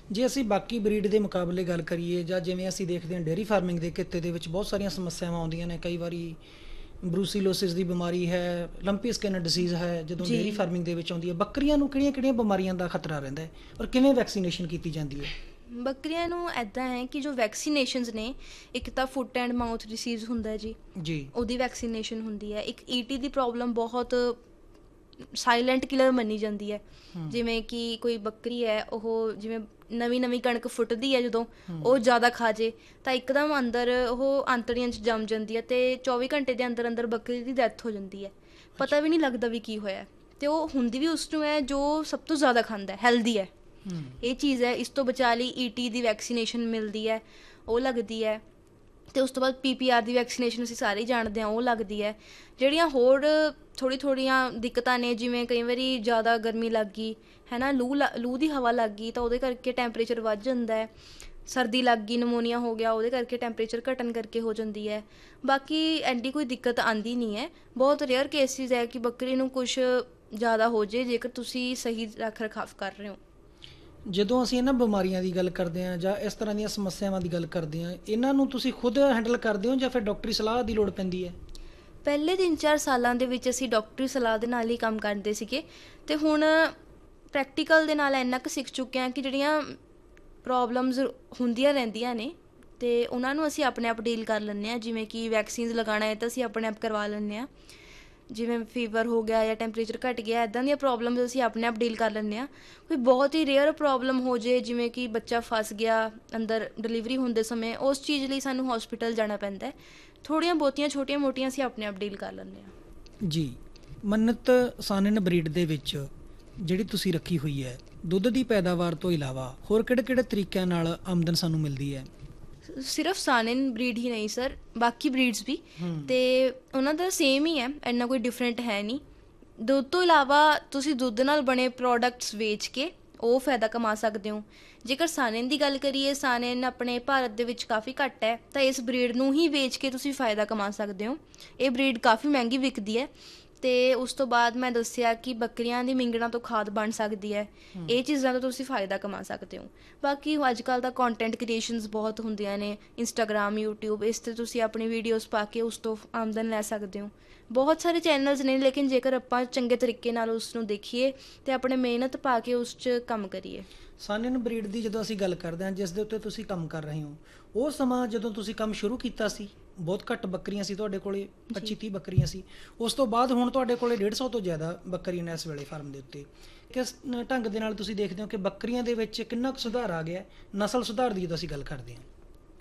ਜੇ ਅਸੀਂ ਬਾਕੀ ਬਰੀਡ ਦੇ ਮੁਕਾਬਲੇ ਗੱਲ ਕਰੀਏ ਜਾਂ ਜਿਵੇਂ ਅਸੀਂ ਦੇਖਦੇ ਹਾਂ ਡੇਅਰੀ ਫਾਰਮਿੰਗ ਦੇ ਕਿੱਤੇ ਦੇ ਵਿੱਚ ਬਹੁਤ ਸਾਰੀਆਂ ਸਮੱਸਿਆਵਾਂ ਆਉਂਦੀਆਂ ਨੇ, ਕਈ ਵਾਰੀ ਬਰੂਸੀਲੋਸਿਸ ਦੀ ਬਿਮਾਰੀ ਹੈ, ਲੰਪੀ ਸਕਿਨ ਡਿਸੀਜ਼ ਹੈ, ਜਦੋਂ ਡੇਅਰੀ ਫਾਰਮਿੰਗ ਦੇ ਵਿੱਚ ਆਉਂਦੀ ਹੈ, ਬੱਕਰੀਆਂ ਨੂੰ ਕਿਹੜੀਆਂ-ਕਿਹੜੀਆਂ ਬਿਮਾਰੀਆਂ ਦਾ ਖਤਰਾ ਰਹਿੰਦਾ ਹੈ ਔਰ ਕਿਵੇਂ ਵੈਕਸੀਨੇਸ਼ਨ ਕੀਤੀ ਜਾਂਦੀ ਹੈ? ਬੱਕਰੀਆਂ ਨੂੰ ਇੱਦਾਂ ਹੈ ਕਿ ਜੋ ਵੈਕਸੀਨੇਸ਼ਨਸ ਨੇ, ਇੱਕ ਤਾਂ ਫੁੱਟ ਐਂਡ ਮਾਊਥ ਡਿਸੀਜ਼ ਹੁੰਦਾ ਜੀ ਜੀ ਉਹਦੀ ਵੈਕਸੀਨੇਸ਼ਨ ਹੁੰਦੀ ਹੈ। ਇੱਕ ਈਟੀ ਦੀ ਪ੍ਰੋਬਲਮ ਬਹੁਤ ਸਾਇਲੈਂਟ ਕਿਲਰ ਮੰਨੀ ਜਾਂਦੀ ਹੈ। ਜਿਵੇਂ ਕਿ ਕੋਈ ਬੱਕਰੀ ਹੈ, ਉਹ ਜਿਵੇਂ ਨਵੀਂ ਨਵੀਂ ਕਣਕ ਫੁੱਟਦੀ ਹੈ, ਜਦੋਂ ਉਹ ਜ਼ਿਆਦਾ ਖਾ ਜੇ ਤਾਂ ਇੱਕਦਮ ਅੰਦਰ ਉਹ ਆਂਤੜੀਆਂ 'ਚ ਜੰਮ ਜਾਂਦੀ ਹੈ ਅਤੇ ਚੌਵੀ ਘੰਟੇ ਦੇ ਅੰਦਰ ਅੰਦਰ ਬੱਕਰੀ ਦੀ ਡੈਥ ਹੋ ਜਾਂਦੀ ਹੈ, ਪਤਾ ਵੀ ਨਹੀਂ ਲੱਗਦਾ ਵੀ ਕੀ ਹੋਇਆ। ਅਤੇ ਉਹ ਹੁੰਦੀ ਵੀ ਉਸ ਨੂੰ ਹੈ ਜੋ ਸਭ ਤੋਂ ਜ਼ਿਆਦਾ ਖਾਂਦਾ, ਹੈਲਦੀ ਹੈ, ਇਹ ਚੀਜ਼ ਹੈ। ਇਸ ਤੋਂ ਬਚਾ ਲਈ ਈ ਟੀ ਦੀ ਵੈਕਸੀਨੇਸ਼ਨ ਮਿਲਦੀ ਹੈ, ਉਹ ਲੱਗਦੀ ਹੈ। ਅਤੇ ਉਸ ਤੋਂ ਬਾਅਦ ਪੀ ਪੀ ਆਰ ਦੀ ਵੈਕਸੀਨੇਸ਼ਨ ਅਸੀਂ ਸਾਰੇ ਜਾਣਦੇ ਹਾਂ, ਉਹ ਲੱਗਦੀ ਹੈ। ਜਿਹੜੀਆਂ ਹੋਰ ਥੋੜ੍ਹੀ ਥੋੜ੍ਹੀਆਂ ਦਿੱਕਤਾਂ ਨੇ, ਜਿਵੇਂ ਕਈ ਵਾਰੀ ਜ਼ਿਆਦਾ ਗਰਮੀ ਲੱਗ ਗਈ ਹੈ ਨਾ, ਲੂ ਲ ਲੂ ਦੀ ਹਵਾ ਲੱਗ ਗਈ ਤਾਂ ਉਹਦੇ ਕਰਕੇ ਟੈਂਪਰੇਚਰ ਵੱਧ ਜਾਂਦਾ ਹੈ। ਸਰਦੀ ਲੱਗ ਗਈ, ਨਮੋਨੀਆ ਹੋ ਗਿਆ, ਉਹਦੇ ਕਰਕੇ ਟੈਂਪਰੇਚਰ ਘਟਣ ਕਰਕੇ ਹੋ ਜਾਂਦੀ ਹੈ। ਬਾਕੀ ਐਡੀ ਕੋਈ ਦਿੱਕਤ ਆਉਂਦੀ ਨਹੀਂ ਹੈ। ਬਹੁਤ ਰੇਅਰ ਕੇਸਿਸ ਹੈ ਕਿ ਬੱਕਰੀ ਨੂੰ ਕੁਛ ਜ਼ਿਆਦਾ ਹੋ ਜੇ, ਜੇਕਰ ਤੁਸੀਂ ਸਹੀ ਰੱਖ ਰਖਾਵ ਕਰ ਰਹੇ ਹੋ। ਜਦੋਂ ਅਸੀਂ ਇਹਨਾਂ ਬਿਮਾਰੀਆਂ ਦੀ ਗੱਲ ਕਰਦੇ ਹਾਂ ਜਾਂ ਇਸ ਤਰ੍ਹਾਂ ਦੀਆਂ ਸਮੱਸਿਆਵਾਂ ਦੀ ਗੱਲ ਕਰਦੇ ਹਾਂ, ਇਹਨਾਂ ਨੂੰ ਤੁਸੀਂ ਖੁਦ ਹੈਂਡਲ ਕਰਦੇ ਹੋ ਜਾਂ ਫਿਰ ਡਾਕਟਰੀ ਸਲਾਹ ਦੀ ਲੋੜ ਪੈਂਦੀ ਹੈ? ਪਹਿਲੇ ਤਿੰਨ ਚਾਰ ਸਾਲਾਂ ਦੇ ਵਿੱਚ ਅਸੀਂ ਡਾਕਟਰੀ ਸਲਾਹ ਦੇ ਨਾਲ ਹੀ ਕੰਮ ਕਰਦੇ ਸੀਗੇ, ਅਤੇ ਹੁਣ ਪ੍ਰੈਕਟੀਕਲ ਦੇ ਨਾਲ ਇੰਨਾ ਕੁ ਸਿੱਖ ਚੁੱਕੇ ਹਾਂ ਕਿ ਜਿਹੜੀਆਂ ਪ੍ਰੋਬਲਮਸ ਹੁੰਦੀਆਂ ਰਹਿੰਦੀਆਂ ਨੇ ਅਤੇ ਉਹਨਾਂ ਨੂੰ ਅਸੀਂ ਆਪਣੇ ਆਪ ਡੀਲ ਕਰ ਲੈਂਦੇ ਹਾਂ। ਜਿਵੇਂ ਕਿ ਵੈਕਸੀਨਸ ਲਗਾਉਣਾ ਹੈ ਤਾਂ ਅਸੀਂ ਆਪਣੇ ਆਪ ਕਰਵਾ ਲੈਂਦੇ ਹਾਂ, ਜਿਵੇਂ ਫੀਵਰ ਹੋ ਗਿਆ ਜਾਂ ਟੈਂਪਰੇਚਰ ਘਟ ਗਿਆ, ਇੱਦਾਂ ਦੀਆਂ ਪ੍ਰੋਬਲਮਸ ਅਸੀਂ ਆਪਣੇ ਆਪ ਡੀਲ ਕਰ ਲੈਂਦੇ ਹਾਂ। ਕੋਈ ਬਹੁਤ ਹੀ ਰੇਅਰ ਪ੍ਰੋਬਲਮ ਹੋ ਜੇ, ਜਿਵੇਂ ਕਿ ਬੱਚਾ ਫਸ ਗਿਆ ਅੰਦਰ ਡਿਲੀਵਰੀ ਹੁੰਦੇ ਸਮੇਂ, ਉਸ ਚੀਜ਼ ਲਈ ਸਾਨੂੰ ਹੌਸਪੀਟਲ ਜਾਣਾ ਪੈਂਦਾ। ਥੋੜ੍ਹੀਆਂ ਬਹੁਤੀਆਂ ਛੋਟੀਆਂ ਮੋਟੀਆਂ ਅਸੀਂ ਆਪਣੇ ਆਪ ਡੀਲ ਕਰ ਲੈਂਦੇ ਹਾਂ ਜੀ। ਮੰਨਤ, ਸਾਨਨ ਬਰੀਡ ਦੇ ਵਿੱਚ ਜਿਹੜੀ ਤੁਸੀਂ ਰੱਖੀ ਹੋਈ ਹੈ, ਦੁੱਧ ਦੀ ਪੈਦਾਵਾਰ ਤੋਂ ਇਲਾਵਾ ਹੋਰ ਕਿਹੜੇ ਕਿਹੜੇ ਤਰੀਕਿਆਂ ਨਾਲ ਆਮਦਨ ਸਾਨੂੰ ਮਿਲਦੀ ਹੈ? ਸਿਰਫ ਸਾਨਨ ਬਰੀਡ ਹੀ ਨਹੀਂ ਸਰ, ਬਾਕੀ ਬਰੀਡਸ ਵੀ, ਅਤੇ ਉਹਨਾਂ ਦਾ ਸੇਮ ਹੀ ਹੈ, ਇੰਨਾ ਕੋਈ ਡਿਫਰੈਂਟ ਹੈ ਨਹੀਂ। ਦੁੱਧ ਤੋਂ ਇਲਾਵਾ ਤੁਸੀਂ ਦੁੱਧ ਨਾਲ ਬਣੇ ਪ੍ਰੋਡਕਟਸ ਵੇਚ ਕੇ ਉਹ ਫਾਇਦਾ ਕਮਾ ਸਕਦੇ ਹੋ। ਜੇਕਰ ਸਾਨਨ ਦੀ ਗੱਲ ਕਰੀਏ, ਸਾਨਨ ਆਪਣੇ ਭਾਰਤ ਦੇ ਵਿੱਚ ਕਾਫੀ ਘੱਟ ਹੈ, ਤਾਂ ਇਸ ਬਰੀਡ ਨੂੰ ਹੀ ਵੇਚ ਕੇ ਤੁਸੀਂ ਫਾਇਦਾ ਕਮਾ ਸਕਦੇ ਹੋ। ਇਹ ਬਰੀਡ ਕਾਫੀ ਮਹਿੰਗੀ ਵਿਕਦੀ ਹੈ। ਅਤੇ ਉਸ ਤੋਂ ਬਾਅਦ ਮੈਂ ਦੱਸਿਆ ਕਿ ਬੱਕਰੀਆਂ ਦੀ ਮਿੰਗਣਾ ਤੋਂ ਖਾਦ ਬਣ ਸਕਦੀ ਹੈ, ਇਹ ਚੀਜ਼ਾਂ ਤੋਂ ਤੁਸੀਂ ਫਾਇਦਾ ਕਮਾ ਸਕਦੇ ਹੋ। ਬਾਕੀ ਅੱਜ ਕੱਲ੍ਹ ਤਾਂ ਕੰਟੈਂਟ ਕ੍ਰੀਏਸ਼ਨਸ ਬਹੁਤ ਹੁੰਦੀਆਂ ਨੇ, ਇੰਸਟਾਗ੍ਰਾਮ, ਯੂਟਿਊਬ, ਇਸ 'ਤੇ ਤੁਸੀਂ ਆਪਣੀ ਵੀਡੀਓਜ਼ ਪਾ ਕੇ ਉਸ ਤੋਂ ਆਮਦਨ ਲੈ ਸਕਦੇ ਹੋ। ਬਹੁਤ ਸਾਰੇ ਚੈਨਲਸ ਨੇ, ਲੇਕਿਨ ਜੇਕਰ ਆਪਾਂ ਚੰਗੇ ਤਰੀਕੇ ਨਾਲ ਉਸ ਨੂੰ ਦੇਖੀਏ ਅਤੇ ਆਪਣੇ ਮਿਹਨਤ ਪਾ ਕੇ ਉਸ 'ਚ ਕੰਮ ਕਰੀਏ। ਸਾਨਨ ਬਰੀਡ ਦੀ ਜਦੋਂ ਅਸੀਂ ਗੱਲ ਕਰਦੇ ਹਾਂ, ਜਿਸ ਦੇ ਉੱਤੇ ਤੁਸੀਂ ਕੰਮ ਕਰ ਰਹੇ ਹੋ, ਉਹ ਸਮਾਂ ਜਦੋਂ ਤੁਸੀਂ ਕੰਮ ਸ਼ੁਰੂ ਕੀਤਾ ਸੀ, ਬਹੁਤ ਘੱਟ ਬੱਕਰੀਆਂ ਸੀ ਤੁਹਾਡੇ ਕੋਲੇ, ਪੱਚੀ ਤੀਹ ਬੱਕਰੀਆਂ ਸੀ। ਉਸ ਤੋਂ ਬਾਅਦ ਹੁਣ ਤੁਹਾਡੇ ਕੋਲੇ ਡੇਢ ਸੌ ਤੋਂ ਜ਼ਿਆਦਾ ਬੱਕਰੀਆਂ ਨੇ ਇਸ ਵੇਲੇ ਫਾਰਮ ਦੇ ਉੱਤੇ। ਕਿਸ ਢੰਗ ਦੇ ਨਾਲ ਤੁਸੀਂ ਦੇਖਦੇ ਹੋ ਕਿ ਬੱਕਰੀਆਂ ਦੇ ਵਿੱਚ ਕਿੰਨਾ ਕੁ ਸੁਧਾਰ ਆ ਗਿਆ, ਨਸਲ ਸੁਧਾਰ ਦੀ ਜਦੋਂ ਅਸੀਂ ਗੱਲ ਕਰਦੇ ਹਾਂ?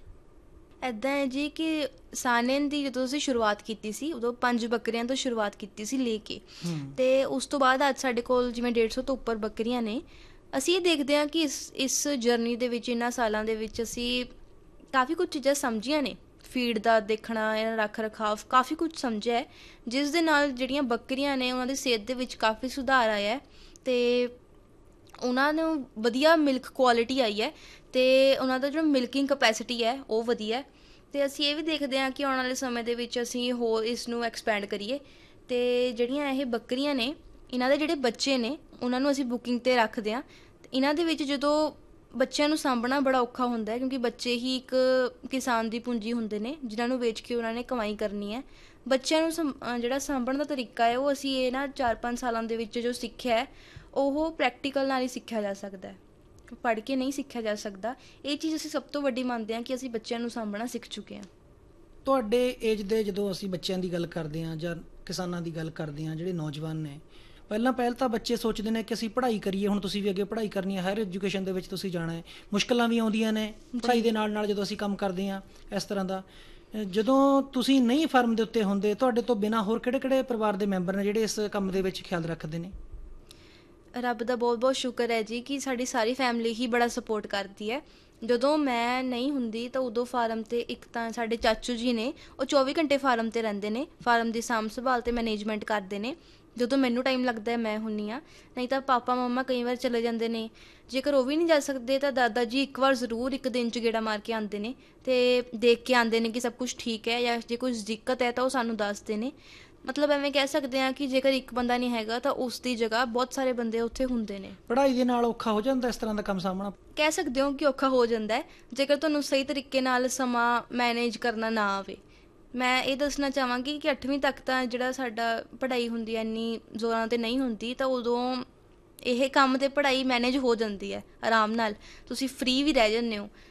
ਇੱਦਾਂ ਹੈ ਜੀ ਕਿ ਸਾਨਨ ਦੀ ਜਦੋਂ ਅਸੀਂ ਸ਼ੁਰੂਆਤ ਕੀਤੀ ਸੀ, ਉਦੋਂ ਪੰਜ ਬੱਕਰੀਆਂ ਤੋਂ ਸ਼ੁਰੂਆਤ ਕੀਤੀ ਸੀ ਲੈ ਕੇ, ਅਤੇ ਉਸ ਤੋਂ ਬਾਅਦ ਅੱਜ ਸਾਡੇ ਕੋਲ ਜਿਵੇਂ ਡੇਢ ਸੌ ਤੋਂ ਉੱਪਰ ਬੱਕਰੀਆਂ ਨੇ। ਅਸੀਂ ਇਹ ਦੇਖਦੇ ਹਾਂ ਕਿ ਇਸ ਇਸ ਜਰਨੀ ਦੇ ਵਿੱਚ, ਇਹਨਾਂ ਸਾਲਾਂ ਦੇ ਵਿੱਚ ਅਸੀਂ ਕਾਫੀ ਕੁਝ ਚੀਜ਼ਾਂ ਸਮਝੀਆਂ ਨੇ। ਫੀਡ ਦਾ ਦੇਖਣਾ, ਇਹਨਾਂ ਰੱਖ ਰਖਾਵ, ਕਾਫੀ ਕੁਝ ਸਮਝਿਆ ਹੈ, ਜਿਸ ਦੇ ਨਾਲ ਜਿਹੜੀਆਂ ਬੱਕਰੀਆਂ ਨੇ ਉਹਨਾਂ ਦੀ ਸਿਹਤ ਦੇ ਵਿੱਚ ਕਾਫੀ ਸੁਧਾਰ ਆਇਆ ਹੈ, ਅਤੇ ਉਹਨਾਂ ਨੂੰ ਵਧੀਆ ਮਿਲਕ ਕੁਆਲਿਟੀ ਆਈ ਹੈ, ਅਤੇ ਉਹਨਾਂ ਦਾ ਜਿਹੜਾ ਮਿਲਕਿੰਗ ਕਪੈਸਿਟੀ ਹੈ ਉਹ ਵਧੀਆ। ਅਤੇ ਅਸੀਂ ਇਹ ਵੀ ਦੇਖਦੇ ਹਾਂ ਕਿ ਆਉਣ ਵਾਲੇ ਸਮੇਂ ਦੇ ਵਿੱਚ ਅਸੀਂ ਹੋਰ ਇਸ ਨੂੰ ਐਕਸਪੈਂਡ ਕਰੀਏ, ਅਤੇ ਜਿਹੜੀਆਂ ਇਹ ਬੱਕਰੀਆਂ ਨੇ, ਇਹਨਾਂ ਦੇ ਜਿਹੜੇ ਬੱਚੇ ਨੇ ਉਹਨਾਂ ਨੂੰ ਅਸੀਂ ਬੁਕਿੰਗ 'ਤੇ ਰੱਖਦੇ ਹਾਂ। ਇਹਨਾਂ ਦੇ ਵਿੱਚ ਜਦੋਂ ਬੱਚਿਆਂ ਨੂੰ ਸਾਂਭਣਾ ਬੜਾ ਔਖਾ ਹੁੰਦਾ ਹੈ, ਕਿਉਂਕਿ ਬੱਚੇ ਹੀ ਇੱਕ ਕਿਸਾਨ ਦੀ ਪੂੰਜੀ ਹੁੰਦੇ ਨੇ, ਜਿਨ੍ਹਾਂ ਨੂੰ ਵੇਚ ਕੇ ਉਹਨਾਂ ਨੇ ਕਮਾਈ ਕਰਨੀ ਹੈ। ਬੱਚਿਆਂ ਨੂੰ ਸੰ ਜਿਹੜਾ ਸਾਂਭਣ ਦਾ ਤਰੀਕਾ ਹੈ, ਉਹ ਅਸੀਂ ਇਹ ਨਾ ਚਾਰ ਪੰਜ ਸਾਲਾਂ ਦੇ ਵਿੱਚ ਜੋ ਸਿੱਖਿਆ ਹੈ, ਉਹ ਪ੍ਰੈਕਟੀਕਲ ਨਾਲ ਹੀ ਸਿੱਖਿਆ ਜਾ ਸਕਦਾ ਹੈ, ਪੜ੍ਹ ਕੇ ਨਹੀਂ ਸਿੱਖਿਆ ਜਾ ਸਕਦਾ। ਇਹ ਚੀਜ਼ ਅਸੀਂ ਸਭ ਤੋਂ ਵੱਡੀ ਮੰਨਦੇ ਹਾਂ ਕਿ ਅਸੀਂ ਬੱਚਿਆਂ ਨੂੰ ਸਾਂਭਣਾ ਸਿੱਖ ਚੁੱਕੇ ਹਾਂ। ਤੁਹਾਡੇ ਏਜ ਦੇ ਜਦੋਂ ਅਸੀਂ ਬੱਚਿਆਂ ਦੀ ਗੱਲ ਕਰਦੇ ਹਾਂ ਜਾਂ ਕਿਸਾਨਾਂ ਦੀ ਗੱਲ ਕਰਦੇ ਹਾਂ, ਜਿਹੜੇ ਨੌਜਵਾਨ ਨੇ, ਪਹਿਲਾਂ ਪਹਿਲ ਤਾਂ ਬੱਚੇ ਸੋਚਦੇ ਨੇ ਕਿ ਅਸੀਂ ਪੜ੍ਹਾਈ ਕਰੀਏ। ਹੁਣ ਤੁਸੀਂ ਵੀ ਅੱਗੇ ਪੜ੍ਹਾਈ ਕਰਨੀ ਹੈ, ਹਾਇਰ ਐਜੂਕੇਸ਼ਨ ਦੇ ਵਿੱਚ ਤੁਸੀਂ ਜਾਣਾ ਹੈ, ਮੁਸ਼ਕਿਲਾਂ ਵੀ ਆਉਂਦੀਆਂ ਨੇ ਪੜ੍ਹਾਈ ਦੇ ਨਾਲ ਨਾਲ ਜਦੋਂ ਅਸੀਂ ਕੰਮ ਕਰਦੇ ਹਾਂ ਇਸ ਤਰ੍ਹਾਂ ਦਾ। ਜਦੋਂ ਤੁਸੀਂ ਨਹੀਂ ਫਾਰਮ ਦੇ ਉੱਤੇ ਹੁੰਦੇ, ਤੁਹਾਡੇ ਤੋਂ ਬਿਨਾਂ ਹੋਰ ਕਿਹੜੇ ਕਿਹੜੇ ਪਰਿਵਾਰ ਦੇ ਮੈਂਬਰ ਨੇ ਜਿਹੜੇ ਇਸ ਕੰਮ ਦੇ ਵਿੱਚ ਖਿਆਲ ਰੱਖਦੇ ਨੇ? ਰੱਬ ਦਾ ਬਹੁਤ ਬਹੁਤ ਸ਼ੁਕਰ ਹੈ ਜੀ ਕਿ ਸਾਡੀ ਸਾਰੀ ਫੈਮਿਲੀ ਹੀ ਬੜਾ ਸਪੋਰਟ ਕਰਦੀ ਹੈ। ਜਦੋਂ ਮੈਂ ਨਹੀਂ ਹੁੰਦੀ ਤਾਂ ਉਦੋਂ ਫਾਰਮ 'ਤੇ ਇੱਕ ਤਾਂ ਸਾਡੇ ਚਾਚੂ ਜੀ ਨੇ, ਉਹ ਚੌਵੀ ਘੰਟੇ ਫਾਰਮ 'ਤੇ ਰਹਿੰਦੇ ਨੇ, ਫਾਰਮ ਦੀ ਸਾਂਭ ਸੰਭਾਲ ਅਤੇ ਮੈਨੇਜਮੈਂਟ ਕਰਦੇ ਨੇ। ਜਦੋਂ ਮੈਨੂੰ ਟਾਈਮ ਲੱਗਦਾ ਮੈਂ ਹੁੰਦੀ ਹਾਂ, ਨਹੀਂ ਤਾਂ ਪਾਪਾ ਮੰਮਾ ਕਈ ਵਾਰ ਚਲੇ ਜਾਂਦੇ ਨੇ। ਜੇਕਰ ਉਹ ਵੀ ਨਹੀਂ ਜਾ ਸਕਦੇ ਤਾਂ ਦਾਦਾ ਜੀ ਇੱਕ ਵਾਰ ਜ਼ਰੂਰ ਇੱਕ ਦਿਨ 'ਚ ਗੇੜਾ ਮਾਰ ਕੇ ਆਉਂਦੇ ਨੇ, ਅਤੇ ਦੇਖ ਕੇ ਆਉਂਦੇ ਨੇ ਕਿ ਸਭ ਕੁਛ ਠੀਕ ਹੈ, ਜਾਂ ਜੇ ਕੁਝ ਦਿੱਕਤ ਹੈ ਤਾਂ ਉਹ ਸਾਨੂੰ ਦੱਸਦੇ ਨੇ। ਮਤਲਬ ਐਵੇਂ ਕਹਿ ਸਕਦੇ ਹਾਂ ਕਿ ਜੇਕਰ ਇੱਕ ਬੰਦਾ ਨਹੀਂ ਹੈਗਾ ਤਾਂ ਉਸ ਦੀ ਜਗ੍ਹਾ ਬਹੁਤ ਸਾਰੇ ਬੰਦੇ ਉੱਥੇ ਹੁੰਦੇ ਨੇ। ਪੜ੍ਹਾਈ ਦੇ ਨਾਲ ਔਖਾ ਹੋ ਜਾਂਦਾ ਇਸ ਤਰ੍ਹਾਂ ਦਾ ਕੰਮ ਸਾਹਮਣਾ? ਕਹਿ ਸਕਦੇ ਹੋ ਕਿ ਔਖਾ ਹੋ ਜਾਂਦਾ ਹੈ ਜੇਕਰ ਤੁਹਾਨੂੰ ਸਹੀ ਤਰੀਕੇ ਨਾਲ ਸਮਾਂ ਮੈਨੇਜ ਕਰਨਾ ਨਾ ਆਵੇ। ਮੈਂ ਇਹ ਦੱਸਣਾ ਚਾਹਾਂਗੀ ਕਿ ਅੱਠਵੀਂ ਤੱਕ ਤਾਂ ਜਿਹੜਾ ਸਾਡਾ ਪੜ੍ਹਾਈ ਹੁੰਦੀ ਹੈ ਇੰਨੀ ਜ਼ੋਰਾਂ 'ਤੇ ਨਹੀਂ ਹੁੰਦੀ, ਤਾਂ ਉਦੋਂ ਇਹ ਕੰਮ ਤੇ ਪੜ੍ਹਾਈ ਮੈਨੇਜ ਹੋ ਜਾਂਦੀ ਹੈ ਆਰਾਮ ਨਾਲ, ਤੁਸੀਂ ਫ੍ਰੀ ਵੀ ਰਹਿ ਜਾਂਦੇ ਹੋ।